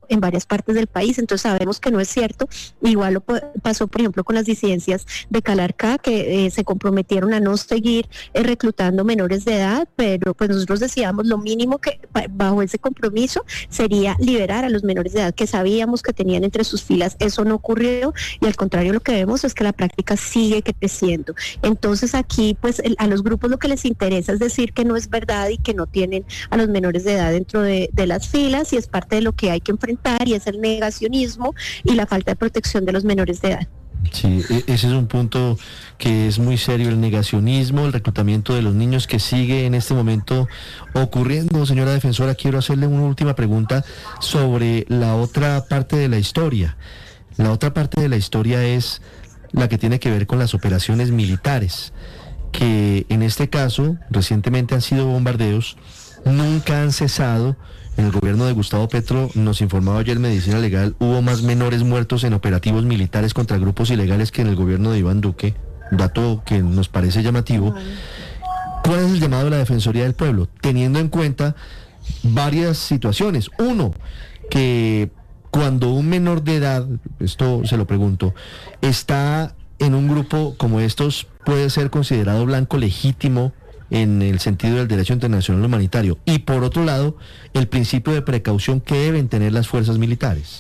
en varias partes del país, entonces sabemos que no es cierto. Igual lo pasó, por ejemplo, con las disidencias de Calarcá, que eh, se comprometieron a no seguir eh, reclutando menores de edad, pero pues nosotros decíamos lo mínimo que bajo ese compromiso sería liberar a los menores de edad que sabíamos que tenían entre sus filas. Eso no ocurrió y al contrario lo que vemos es que la práctica sigue creciendo. Entonces aquí pues el, a los grupos lo que les interesa es decir que no es verdad y que no tienen a los menores de edad dentro de, de las filas, y es parte de lo que hay que enfrentar, y es el negacionismo y la falta de protección de los menores de edad. Sí, ese es un punto que es muy serio, el negacionismo, el reclutamiento de los niños que sigue en este momento ocurriendo. Señora defensora, quiero hacerle una última pregunta sobre la otra parte de la historia. La otra parte de la historia es la que tiene que ver con las operaciones militares, que en este caso recientemente han sido bombardeos, nunca han cesado. En el gobierno de Gustavo Petro, nos informaba ayer Medicina Legal, hubo más menores muertos en operativos militares contra grupos ilegales que en el gobierno de Iván Duque, dato que nos parece llamativo. ¿Cuál es el llamado de la Defensoría del Pueblo? Teniendo en cuenta varias situaciones. Uno, que cuando un menor de edad, esto se lo pregunto, está en un grupo como estos, puede ser considerado blanco legítimo en el sentido del derecho internacional humanitario, y por otro lado, el principio de precaución que deben tener las fuerzas militares.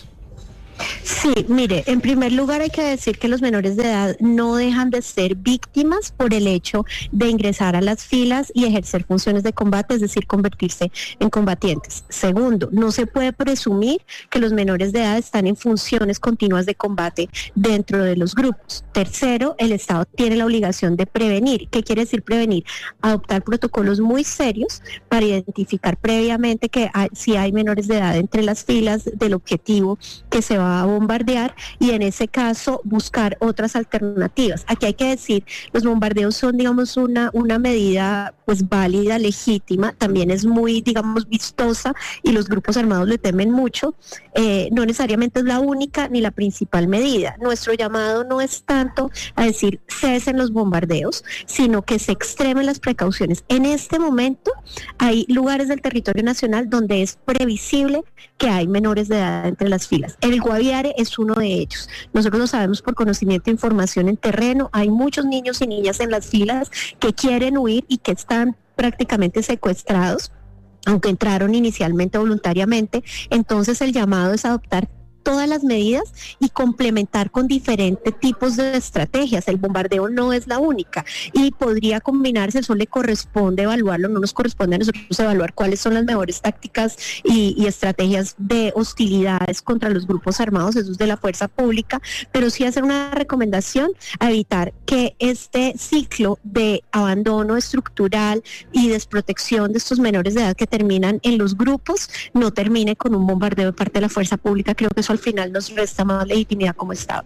Sí, mire, en primer lugar hay que decir que los menores de edad no dejan de ser víctimas por el hecho de ingresar a las filas y ejercer funciones de combate, es decir, convertirse en combatientes. Segundo, no se puede presumir que los menores de edad están en funciones continuas de combate dentro de los grupos. Tercero, el Estado tiene la obligación de prevenir. ¿Qué quiere decir prevenir? Adoptar protocolos muy serios para identificar previamente que hay, si hay menores de edad entre las filas del objetivo que se va a bombardear, y en ese caso buscar otras alternativas. Aquí hay que decir, los bombardeos son, digamos, una, una medida pues válida, legítima, también es muy, digamos, vistosa, y los grupos armados le temen mucho. Eh, no necesariamente es la única ni la principal medida. Nuestro llamado no es tanto a decir cesen los bombardeos, sino que se extremen las precauciones. En este momento hay lugares del territorio nacional donde es previsible que hay menores de edad entre las filas. El Guaviare es uno de ellos. Nosotros lo sabemos por conocimiento e información en terreno. Hay muchos niños y niñas en las filas que quieren huir y que están prácticamente secuestrados, aunque entraron inicialmente voluntariamente. Entonces el llamado es adoptar todas las medidas y complementar con diferentes tipos de estrategias. El bombardeo no es la única y podría combinarse, eso le corresponde evaluarlo, no nos corresponde a nosotros evaluar cuáles son las mejores tácticas y, y estrategias de hostilidades contra los grupos armados, eso es de la fuerza pública, pero sí hacer una recomendación a evitar que este ciclo de abandono estructural y desprotección de estos menores de edad que terminan en los grupos no termine con un bombardeo de parte de la fuerza pública. Creo que eso al final nos resta más legitimidad como Estado.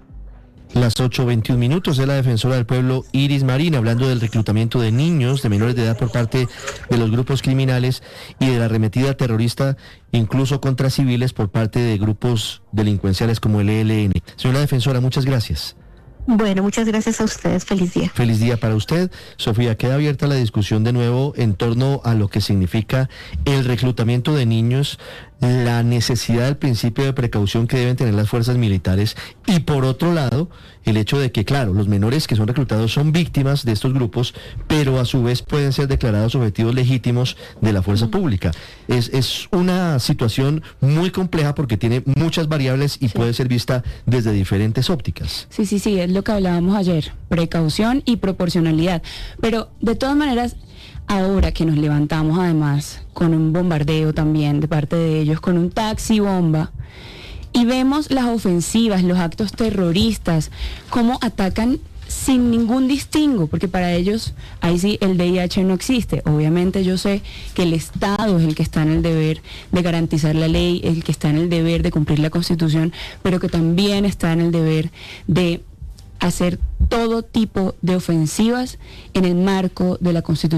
Las ocho veintiún minutos, es la defensora del pueblo Iris Marín hablando del reclutamiento de niños, de menores de edad por parte de los grupos criminales y de la arremetida terrorista incluso contra civiles por parte de grupos delincuenciales como el E L N. Señora defensora, muchas gracias. Bueno, muchas gracias a ustedes. Feliz día. Feliz día para usted. Sofía, queda abierta la discusión de nuevo en torno a lo que significa el reclutamiento de niños, la necesidad del principio de precaución que deben tener las fuerzas militares y, por otro lado, el hecho de que, claro, los menores que son reclutados son víctimas de estos grupos, pero a su vez pueden ser declarados objetivos legítimos de la fuerza pública. Es, es una situación muy compleja porque tiene muchas variables y sí. puede ser vista desde diferentes ópticas. Sí, sí, sí, es lo que hablábamos ayer, precaución y proporcionalidad. Pero, de todas maneras, ahora que nos levantamos además con un bombardeo también de parte de ellos, con un taxi bomba, y vemos las ofensivas, los actos terroristas, cómo atacan sin ningún distingo, porque para ellos ahí sí el V I H no existe. Obviamente yo sé que el Estado es el que está en el deber de garantizar la ley, el que está en el deber de cumplir la Constitución, pero que también está en el deber de hacer todo tipo de ofensivas en el marco de la Constitución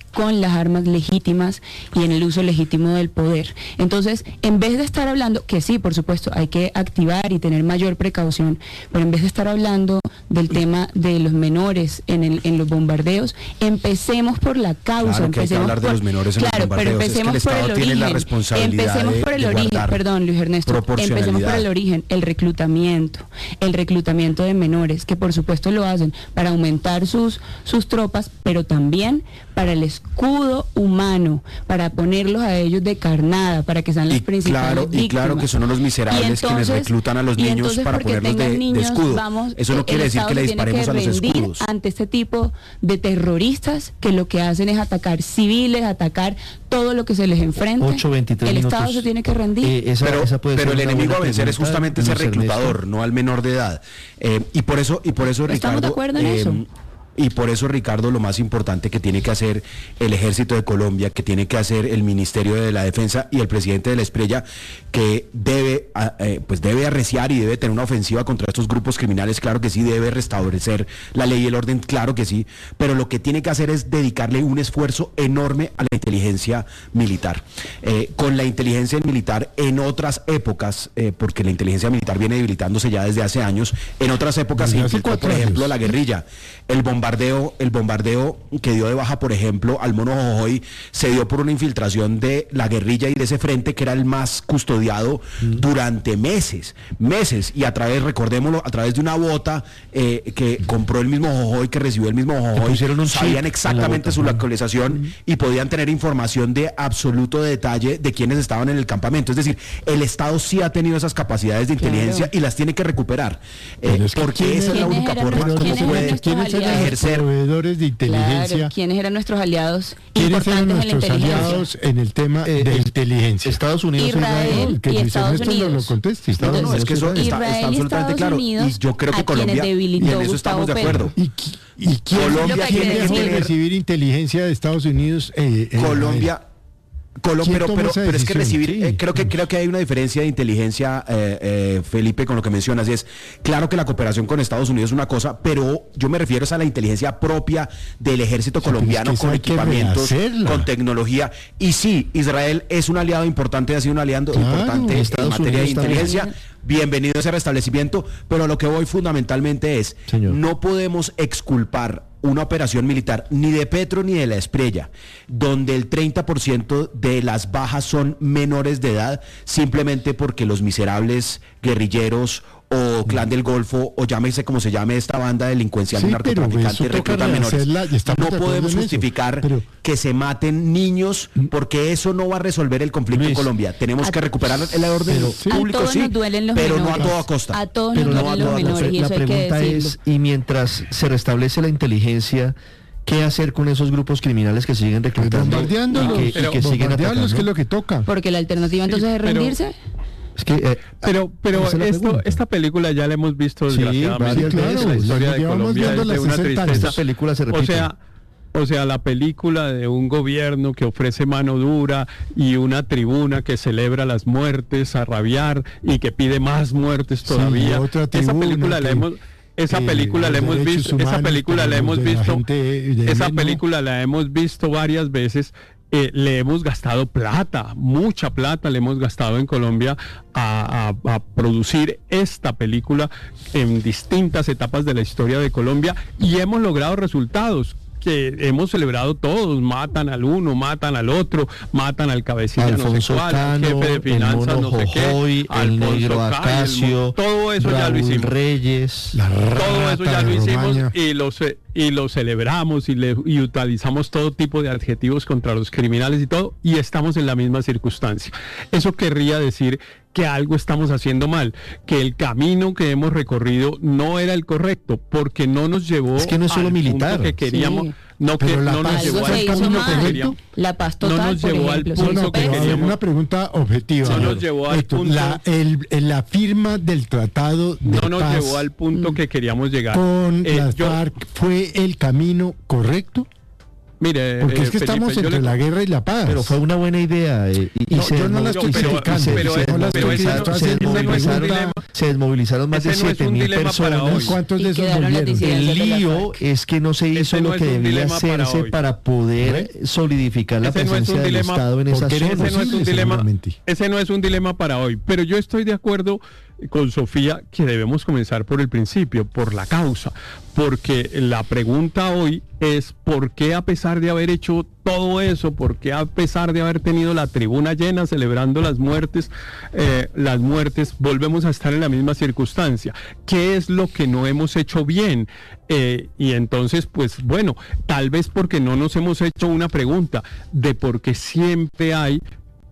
con las armas legítimas y en el uso legítimo del poder. Entonces, en vez de estar hablando, que sí, por supuesto, hay que activar y tener mayor precaución, pero en vez de estar hablando del tema de los menores en, el, en los bombardeos, empecemos por la causa. Claro que hay que empecemos hablar de por, los menores en claro, los bombardeos. pero empecemos es que el por Estado el tiene origen. la responsabilidad Empecemos de, por el de origen, guardar perdón, Luis Ernesto. Empecemos por el origen, el reclutamiento, el reclutamiento de menores, que por supuesto lo hacen para aumentar sus, sus tropas, pero también para el escudo humano, para ponerlos a ellos de carnada, para que sean las y principales claro, víctimas. Y claro que son los miserables entonces, quienes reclutan a los niños para ponerlos de, niños, de escudo. Vamos, Eso no quiere decir que le disparemos que a los escudos. Ante este tipo de terroristas que lo que hacen es atacar civiles, atacar todo lo que se les enfrenta. ocho veintitrés el minutos. Estado se tiene que rendir. Eh, esa, pero esa puede pero ser el una enemigo buena a vencer es pregunta, justamente ese Luis reclutador, Ernesto. no al menor de edad. Eh, y por eso, y por eso ¿Estamos Ricardo, de acuerdo en eh, eso? Y por eso, Ricardo, lo más importante que tiene que hacer el Ejército de Colombia, que tiene que hacer el Ministerio de la Defensa y el presidente de la Espriella, que debe, eh, pues debe arreciar y debe tener una ofensiva contra estos grupos criminales, claro que sí, debe restablecer la ley y el orden, claro que sí, pero lo que tiene que hacer es dedicarle un esfuerzo enorme a la inteligencia militar. Eh, con la inteligencia militar en otras épocas, eh, porque la inteligencia militar viene debilitándose ya desde hace años, en otras épocas se infiltró, por ejemplo, la guerrilla. El bombardeo, el bombardeo que dio de baja, por ejemplo, al Mono Jojoy, se dio por una infiltración de la guerrilla y de ese frente que era el más custodiado mm. durante meses, meses, y a través, recordémoslo, a través de una bota eh, que compró el mismo Jojoy, que recibió el mismo Jojoy, sabían exactamente su localización mm. y podían tener información de absoluto detalle de quienes estaban en el campamento. Es decir, el Estado sí ha tenido esas capacidades de inteligencia claro. y las tiene que recuperar, eh, es que porque esa es la única forma como puede ejercer proveedores de inteligencia. Claro, ¿quiénes eran nuestros aliados ¿Quiénes eran nuestros en la aliados en el tema eh, de inteligencia? Estados Unidos, Israel, Israel que y Luis Estados Ernesto Unidos. Lo, lo conteste. Estados, no, no, es que eso está, está absolutamente claro. Unidos, y yo creo que Colombia, y en eso estamos de acuerdo. ¿Y, y quién Colombia tiene que recibir inteligencia de Estados Unidos? Eh, eh, Colombia. Colo, pero, pero, pero es que recibir, sí. eh, creo que creo que hay una diferencia de inteligencia, eh, eh, Felipe, con lo que mencionas, y es claro que la cooperación con Estados Unidos es una cosa, pero yo me refiero a la inteligencia propia del ejército colombiano, es que con equipamientos, con tecnología, y sí, Israel es un aliado importante, ha sido un aliado claro, importante en materia de inteligencia. También. Bienvenido a ese restablecimiento, pero lo que voy fundamentalmente es, Señor. no podemos exculpar una operación militar ni de Petro ni de la Espriella, donde el treinta por ciento de las bajas son menores de edad, simplemente porque los miserables guerrilleros o Clan del Golfo, o llámese como se llame esta banda delincuencial, sí, narcotraficante, reclutan menores. No podemos justificar pero... que se maten niños, porque eso no va a resolver el conflicto Luis, en Colombia. Tenemos a, que recuperar el orden pero, sí, público, sí, pero menores. no a toda costa. A todos pero nos no duelen los menores, y eso la pregunta hay que es, y mientras se restablece la inteligencia, ¿qué hacer con esos grupos criminales que siguen reclutando bombardeándolos, y que, y que siguen atacando? Que es lo que toca. Porque la alternativa entonces sí, es rendirse. Es que, eh, pero pero esto, esta película ya la hemos visto desgraciadamente. Sí, claro, la historia de Colombia es de una tristeza. Esta película se repite. O sea, o sea, la película de un gobierno que ofrece mano dura y una tribuna que celebra las muertes a rabiar y que pide más muertes todavía. Sí, otra tribuna, esa película que... la hemos Esa película eh, la hemos visto, humanos, esa película la hemos visto, esa menos. película la hemos visto varias veces. Eh, le hemos gastado plata, mucha plata le hemos gastado en Colombia a, a, a producir esta película en distintas etapas de la historia de Colombia y hemos logrado resultados que hemos celebrado todos. Matan al uno, matan al otro, matan al cabecilla Alfonso no sé cuál, Cano, al jefe de finanzas el no sé Jojoy, qué, el negro Cano, Acacio, el, todo eso Raúl ya lo hicimos. Reyes, todo eso ya lo hicimos y lo, y lo celebramos y, le, y utilizamos todo tipo de adjetivos contra los criminales y todo, y estamos en la misma circunstancia. Eso querría decir que algo estamos haciendo mal, que el camino que hemos recorrido no era el correcto, porque no nos llevó es que no es solo al militar punto que queríamos, sí. no que no nos llevó al camino que queríamos. La paz total, no nos llevó ejemplo, al punto sí, que queríamos. Una pregunta objetiva. No nos llevó al Esto, punto. La, el, la firma del tratado de no nos paz llevó al punto que queríamos llegar. Con eh, las yo, FARC fue el camino correcto. Mire, porque eh, es que Felipe, estamos entre le... la guerra y la paz. Pero fue una buena idea. Eh, y, no, y se yo no la estoy criticando. Se, pero, se, pero, no pero ese no, se, desmovilizaron, se desmovilizaron más de siete mil personas. ¿Cuántos de esos volvieron? El lío es que no se hizo no lo que debía hacerse para, para poder ¿Eh? solidificar la ese presencia no del dilema, Estado en esa zona. Ese no es un dilema, ese no es un dilema para hoy. Pero yo estoy de acuerdo con Sofía que debemos comenzar por el principio, por la causa, porque la pregunta hoy es ¿por qué a pesar de haber hecho todo eso, por qué a pesar de haber tenido la tribuna llena celebrando las muertes, eh, las muertes, volvemos a estar en la misma circunstancia? ¿Qué es lo que no hemos hecho bien? Eh, y entonces, pues bueno, tal vez porque no nos hemos hecho una pregunta de por qué siempre hay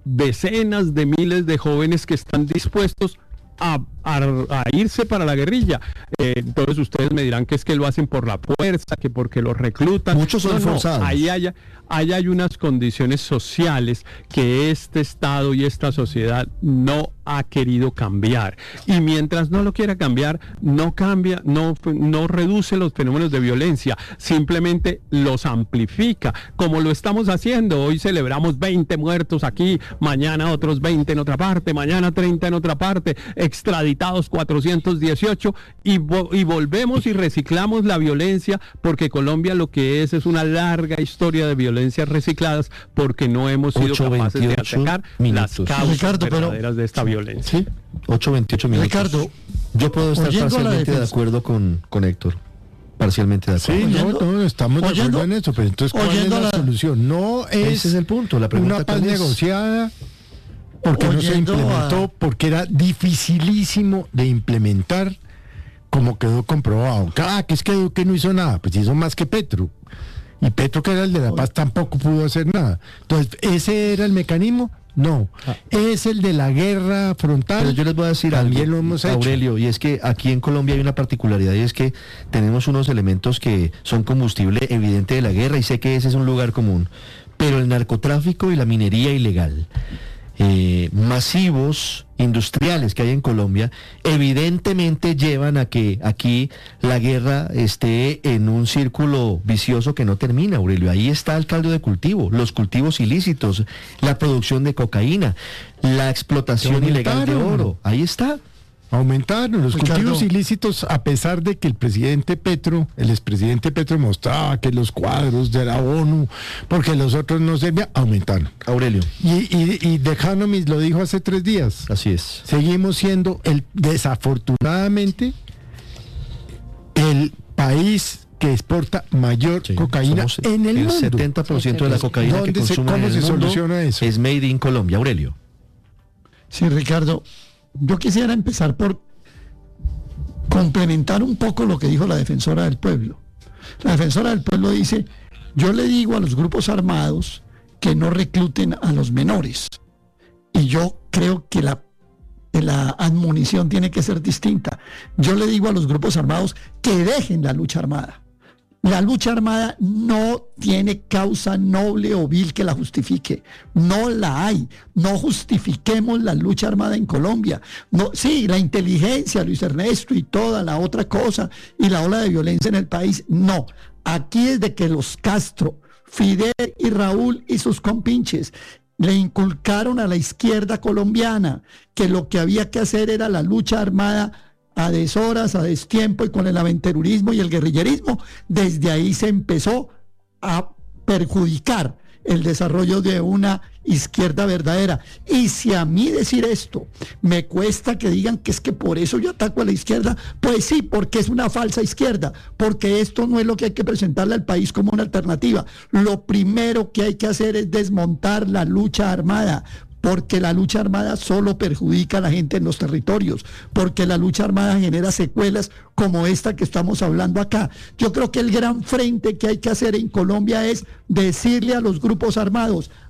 decenas de miles de jóvenes que están dispuestos A, a, a irse para la guerrilla. Eh, entonces ustedes me dirán que es que lo hacen por la fuerza, que porque los reclutan. Muchos son no, no, forzados. Ahí hay, ahí hay unas condiciones sociales que este Estado y esta sociedad no ha querido cambiar. Y mientras no lo quiera cambiar, no cambia, no, no reduce los fenómenos de violencia, simplemente los amplifica, como lo estamos haciendo. Hoy celebramos veinte muertos aquí, mañana otros veinte en otra parte, mañana treinta en otra parte, extraditados cuatrocientos dieciocho, y, vo y volvemos y reciclamos la violencia, porque Colombia lo que es es una larga historia de violencias recicladas, porque no hemos sido capaces de atacar minutos. Las causas Ricardo, verdaderas pero, de esta violencia. ¿Sí? ocho veintiocho minutos. Ricardo, yo puedo estar parcialmente de acuerdo con, con Héctor. Parcialmente de acuerdo. Sí, oyendo, no, no, estamos oyendo, de acuerdo en eso, pero entonces ¿cuál es la, la solución? No es, ese es el punto, la pregunta una paz es negociada, porque no se implementó, a... porque era dificilísimo de implementar, como quedó comprobado. Ah, que es que Duque no hizo nada, pues hizo más que Petro. Y Petro, que era el de la paz, tampoco pudo hacer nada. Entonces, ¿ese era el mecanismo? No, ah. es el de la guerra frontal. Pero yo les voy a decir también algo, lo hemos Aurelio, hecho. Y es que aquí en Colombia hay una particularidad, y es que tenemos unos elementos que son combustible evidente de la guerra, y sé que ese es un lugar común, pero el narcotráfico y la minería ilegal, eh, masivos, industriales que hay en Colombia, evidentemente llevan a que aquí la guerra esté en un círculo vicioso que no termina, Aurelio. Ahí está el caldo de cultivo, los cultivos ilícitos, la producción de cocaína, la explotación ilegal de oro. Ahí está. Aumentaron los Ricardo, cultivos ilícitos, a pesar de que el presidente Petro, el expresidente Petro mostraba que los cuadros de la ONU, porque los otros no servían, aumentaron. Aurelio. Y, y, y The Economist lo dijo hace tres días. Así es. Seguimos siendo, el desafortunadamente, el país que exporta mayor sí, cocaína en el, el mundo. El setenta por ciento de la cocaína que consumen en el se mundo soluciona eso? Es made in Colombia, Aurelio. Sí, Ricardo. Yo quisiera empezar por complementar un poco lo que dijo la defensora del pueblo. La defensora del pueblo dice, yo le digo a los grupos armados que no recluten a los menores. Y yo creo que la, la admonición tiene que ser distinta. Yo le digo a los grupos armados que dejen la lucha armada. La lucha armada no tiene causa noble o vil que la justifique. No la hay. No justifiquemos la lucha armada en Colombia. No, sí, la inteligencia, Luis Ernesto, y toda la otra cosa, y la ola de violencia en el país, no. Aquí desde que los Castro, Fidel y Raúl y sus compinches le inculcaron a la izquierda colombiana que lo que había que hacer era la lucha armada a deshoras, a destiempo, y con el aventurerismo y el guerrillerismo, desde ahí se empezó a perjudicar el desarrollo de una izquierda verdadera. Y si a mí decir esto me cuesta que digan que es que por eso yo ataco a la izquierda, pues sí, porque es una falsa izquierda, porque esto no es lo que hay que presentarle al país como una alternativa. Lo primero que hay que hacer es desmontar la lucha armada, porque la lucha armada solo perjudica a la gente en los territorios, porque la lucha armada genera secuelas como esta que estamos hablando acá. Yo creo que el gran frente que hay que hacer en Colombia es decirle a los grupos armados,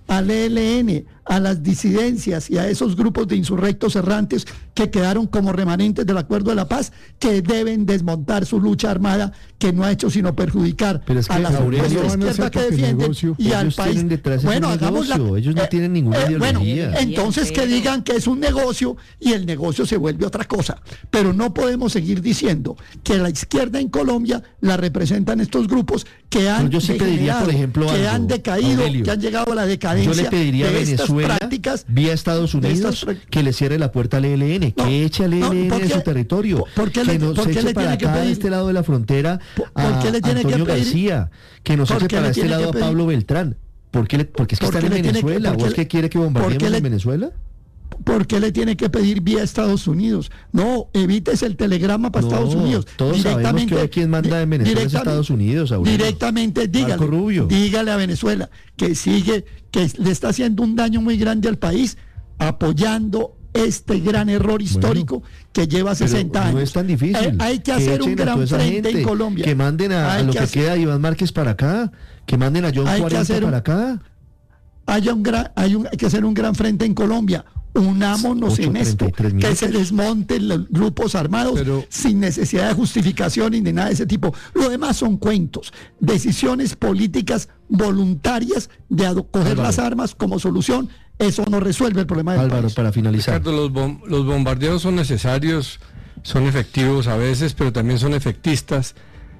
al E L N, a las disidencias y a esos grupos de insurrectos errantes que quedaron como remanentes del Acuerdo de la Paz, que deben desmontar su lucha armada, que no ha hecho sino perjudicar Pero es que a las Aurelio, fuerzas de izquierda que defienden y al ellos país. tienen detrás Bueno, ese hagamos la, negocio, ellos no eh, tienen ninguna eh, bueno, ideología. entonces que digan que es un negocio y el negocio se vuelve otra cosa. Pero no podemos seguir diciendo que la izquierda en Colombia la representan estos grupos que han yo sí pediría, por ejemplo, que algo, han decaído, Aurelio, que han llegado a la decadencia. Yo le pediría a de estas Venezuela, prácticas, vía Estados Unidos, que le cierre la puerta al E L N, No, que eche al E L N no, de ¿por su qué? territorio, ¿Por qué que le- nos por qué eche le para tiene que acá, de pedir? este lado de la frontera, a ¿Por qué le tiene que Antonio pedir? García, que nos ¿Por eche qué para le este tiene lado que a pedir? Pablo Beltrán. ¿Por qué, le- porque es que ¿Por están qué en le tiene que- Venezuela? por ¿O qué es que le- quiere que por qué bombardeemos le- en Venezuela? ¿Por qué le tiene que pedir vía Estados Unidos? No, evites el telegrama para No, Estados Unidos. todos sabemos que hoy quien manda en Venezuela es directamente- Estados Unidos, Aurelio. Directamente, dígale, Marco Rubio. dígale a Venezuela que sigue, que le está haciendo un daño muy grande al país, apoyando este gran error histórico que lleva Pero sesenta años. no es tan difícil. Eh, hay que hacer un echen a gran toda esa frente gente, en Colombia. Que manden a, a Hay lo que que, hacer- queda Iván Márquez para acá. Que manden a John Hay que cuarenta hacer un- para acá. Haya un gran, hay, un- hay que hacer un gran frente en Colombia. Unámonos en esto, treinta y tres que minutos. se desmonten los grupos armados sin necesidad de justificación ni de nada de ese tipo. Lo demás son cuentos, decisiones políticas voluntarias de ado- coger Álvaro. las armas como solución. Eso no resuelve el problema del Álvaro, país. para finalizar. Ricardo, los, bom- los bombardeos son necesarios, son efectivos a veces, pero también son efectistas.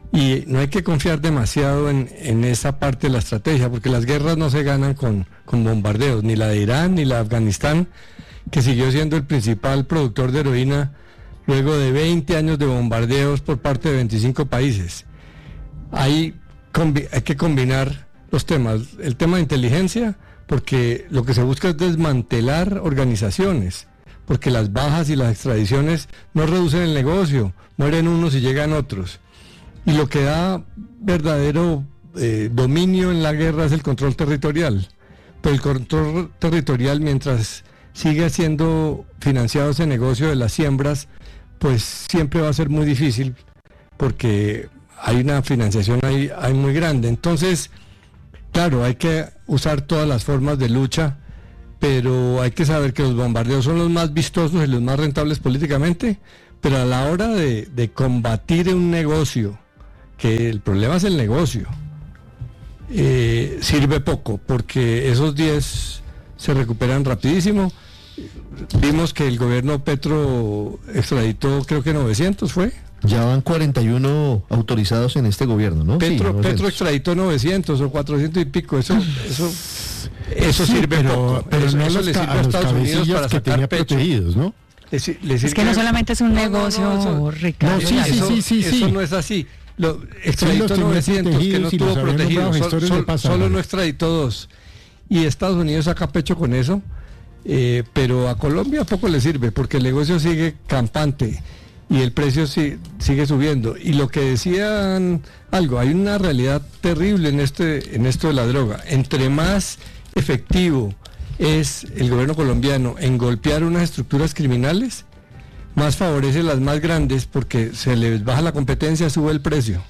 Y no hay que confiar demasiado en, en esa parte de la estrategia, porque las guerras no se ganan con, con bombardeos, ni la de Irán, ni la de Afganistán, que siguió siendo el principal productor de heroína luego de veinte años de bombardeos por parte de veinticinco países. Hay, combi- hay que combinar los temas, el tema de inteligencia, porque lo que se busca es desmantelar organizaciones, porque las bajas y las extradiciones no reducen el negocio, mueren unos y llegan otros. Y lo que da verdadero eh, dominio en la guerra es el control territorial. Pero el control territorial, mientras sigue siendo financiado ese negocio de las siembras, pues siempre va a ser muy difícil porque hay una financiación ahí, ahí muy grande. Entonces, claro, hay que usar todas las formas de lucha, pero hay que saber que los bombardeos son los más vistosos y los más rentables políticamente, pero a la hora de, de combatir un negocio, que el problema es el negocio, eh, sirve poco, porque esos diez se recuperan rapidísimo. Vimos que el gobierno Petro extraditó, creo que novecientos fue. Ya van cuarenta y uno autorizados en este gobierno, ¿no? Petro, Sí, Petro novecientos. extraditó novecientos o cuatrocientos y pico, eso, eso, eso Sí, sirve pero- poco. pero eso no eso los le ca- sirve a a los Estados Unidos cabecillas para que sacar tenía pecho. protegidos, ¿no? Le si- le Es que sirve- no solamente es un No, no, negocio, no, eso- Ricardo. No, sí, ya. sí, Eso- sí, sí, eso no es así. Lo, extraditó tenía novecientos que no protegidos y tuvo los habían protegidos, nombrado sol- gestores sol- de paz, solo Álvaro. no extraditó dos. Y Estados Unidos saca pecho con eso, eh, pero a Colombia poco le sirve porque el negocio sigue campante y el precio si- sigue subiendo. Y lo que decían algo, hay una realidad terrible en este en esto de la droga. Entre más efectivo es el gobierno colombiano en golpear unas estructuras criminales, más favorece las más grandes porque se les baja la competencia, sube el precio.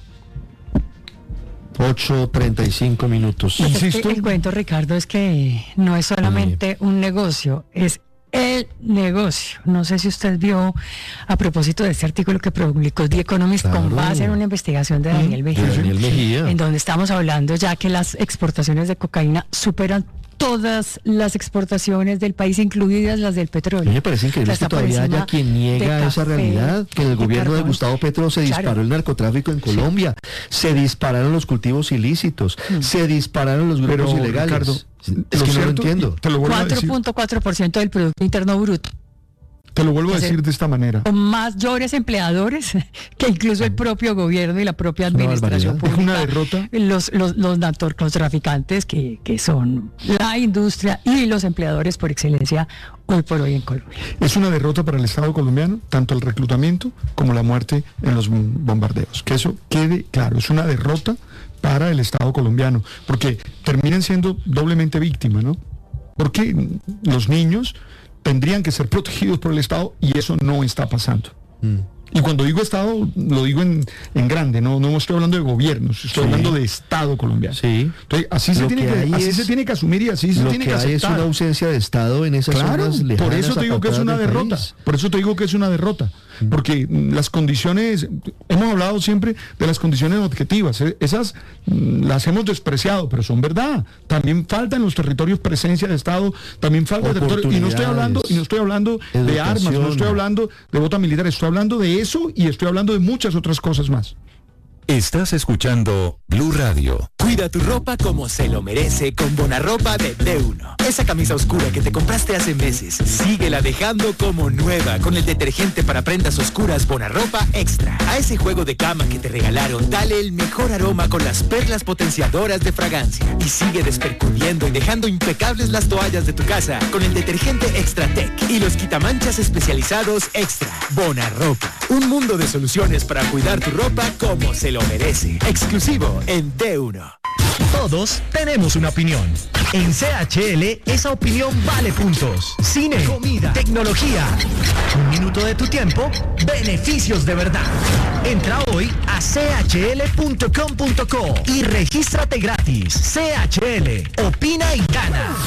ocho treinta y cinco minutos. Pues es que el cuento, Ricardo, es que no es solamente un negocio, es el negocio. No sé si usted vio a propósito de este artículo que publicó The Economist con Claro. base en una investigación de Daniel De Mejía, Daniel Mejía. en donde estamos hablando ya que las exportaciones de cocaína superan todas las exportaciones del país, incluidas las del A petróleo. mí me parece increíble O que sea, está por todavía haya encima quien niega de esa café, realidad, que en el de gobierno de carbón. Gustavo Petro se disparó Claro. el narcotráfico en Colombia, se dispararon los cultivos ilícitos, se dispararon los grupos Pero, ilegales. Ricardo, es lo que no lo cierto, entiendo. te lo vuelvo a cuatro decir, punto cuatro por ciento del Producto Interno Bruto. te lo vuelvo a Es decir el- de esta manera. Con mayores empleadores que incluso el propio gobierno y la propia una administración barbaridad. Es pública. una derrota. Los, los, los narcotraficantes que, que son la industria y los empleadores por excelencia hoy por hoy en Colombia. Es una derrota para el Estado colombiano, tanto el reclutamiento como la muerte en los bombardeos. Que eso quede claro, es una derrota para el Estado colombiano, porque terminan siendo doblemente víctimas, ¿no? Porque los niños tendrían que ser protegidos por el Estado y eso no está pasando. Y cuando digo Estado, lo digo en, en grande, no, no estoy hablando de gobiernos, estoy Sí. hablando de Estado colombiano. Sí. Entonces, así, se Lo tiene, que que, hay así es- se tiene que asumir y así se Lo tiene que que hay es aceptar. una ausencia de Estado en esas Claro, zonas lejanas. por eso te digo que es una apartadas del derrota. país. Por eso te digo que es una derrota. Porque mm, las condiciones, hemos hablado siempre de las condiciones objetivas. eh, Esas mm, las hemos despreciado, pero son verdad. También falta en los territorios presencia de Estado, también falta territorio. Y no estoy hablando, y no estoy hablando de armas, no Educación. estoy hablando de bota militar, estoy hablando de eso y estoy hablando de muchas otras cosas más. Estás escuchando Blue Radio. Cuida tu ropa como se lo merece con Bonarropa de D uno. Esa camisa oscura que te compraste hace meses, síguela dejando como nueva con el detergente para prendas oscuras Bonarropa Extra. A ese juego de cama que te regalaron, dale el mejor aroma con las perlas potenciadoras de fragancia. Y sigue despercudiendo y dejando impecables las toallas de tu casa con el detergente Extra Tech y los quitamanchas especializados Extra. Bonarropa. Un mundo de soluciones para cuidar tu ropa como se lo merece. Exclusivo en D uno. Todos tenemos una opinión. En C H L esa opinión vale puntos. Cine, comida, tecnología. Un minuto de tu tiempo, beneficios de verdad. Entra hoy a c h l punto com punto co y regístrate gratis. C H L, opina y gana.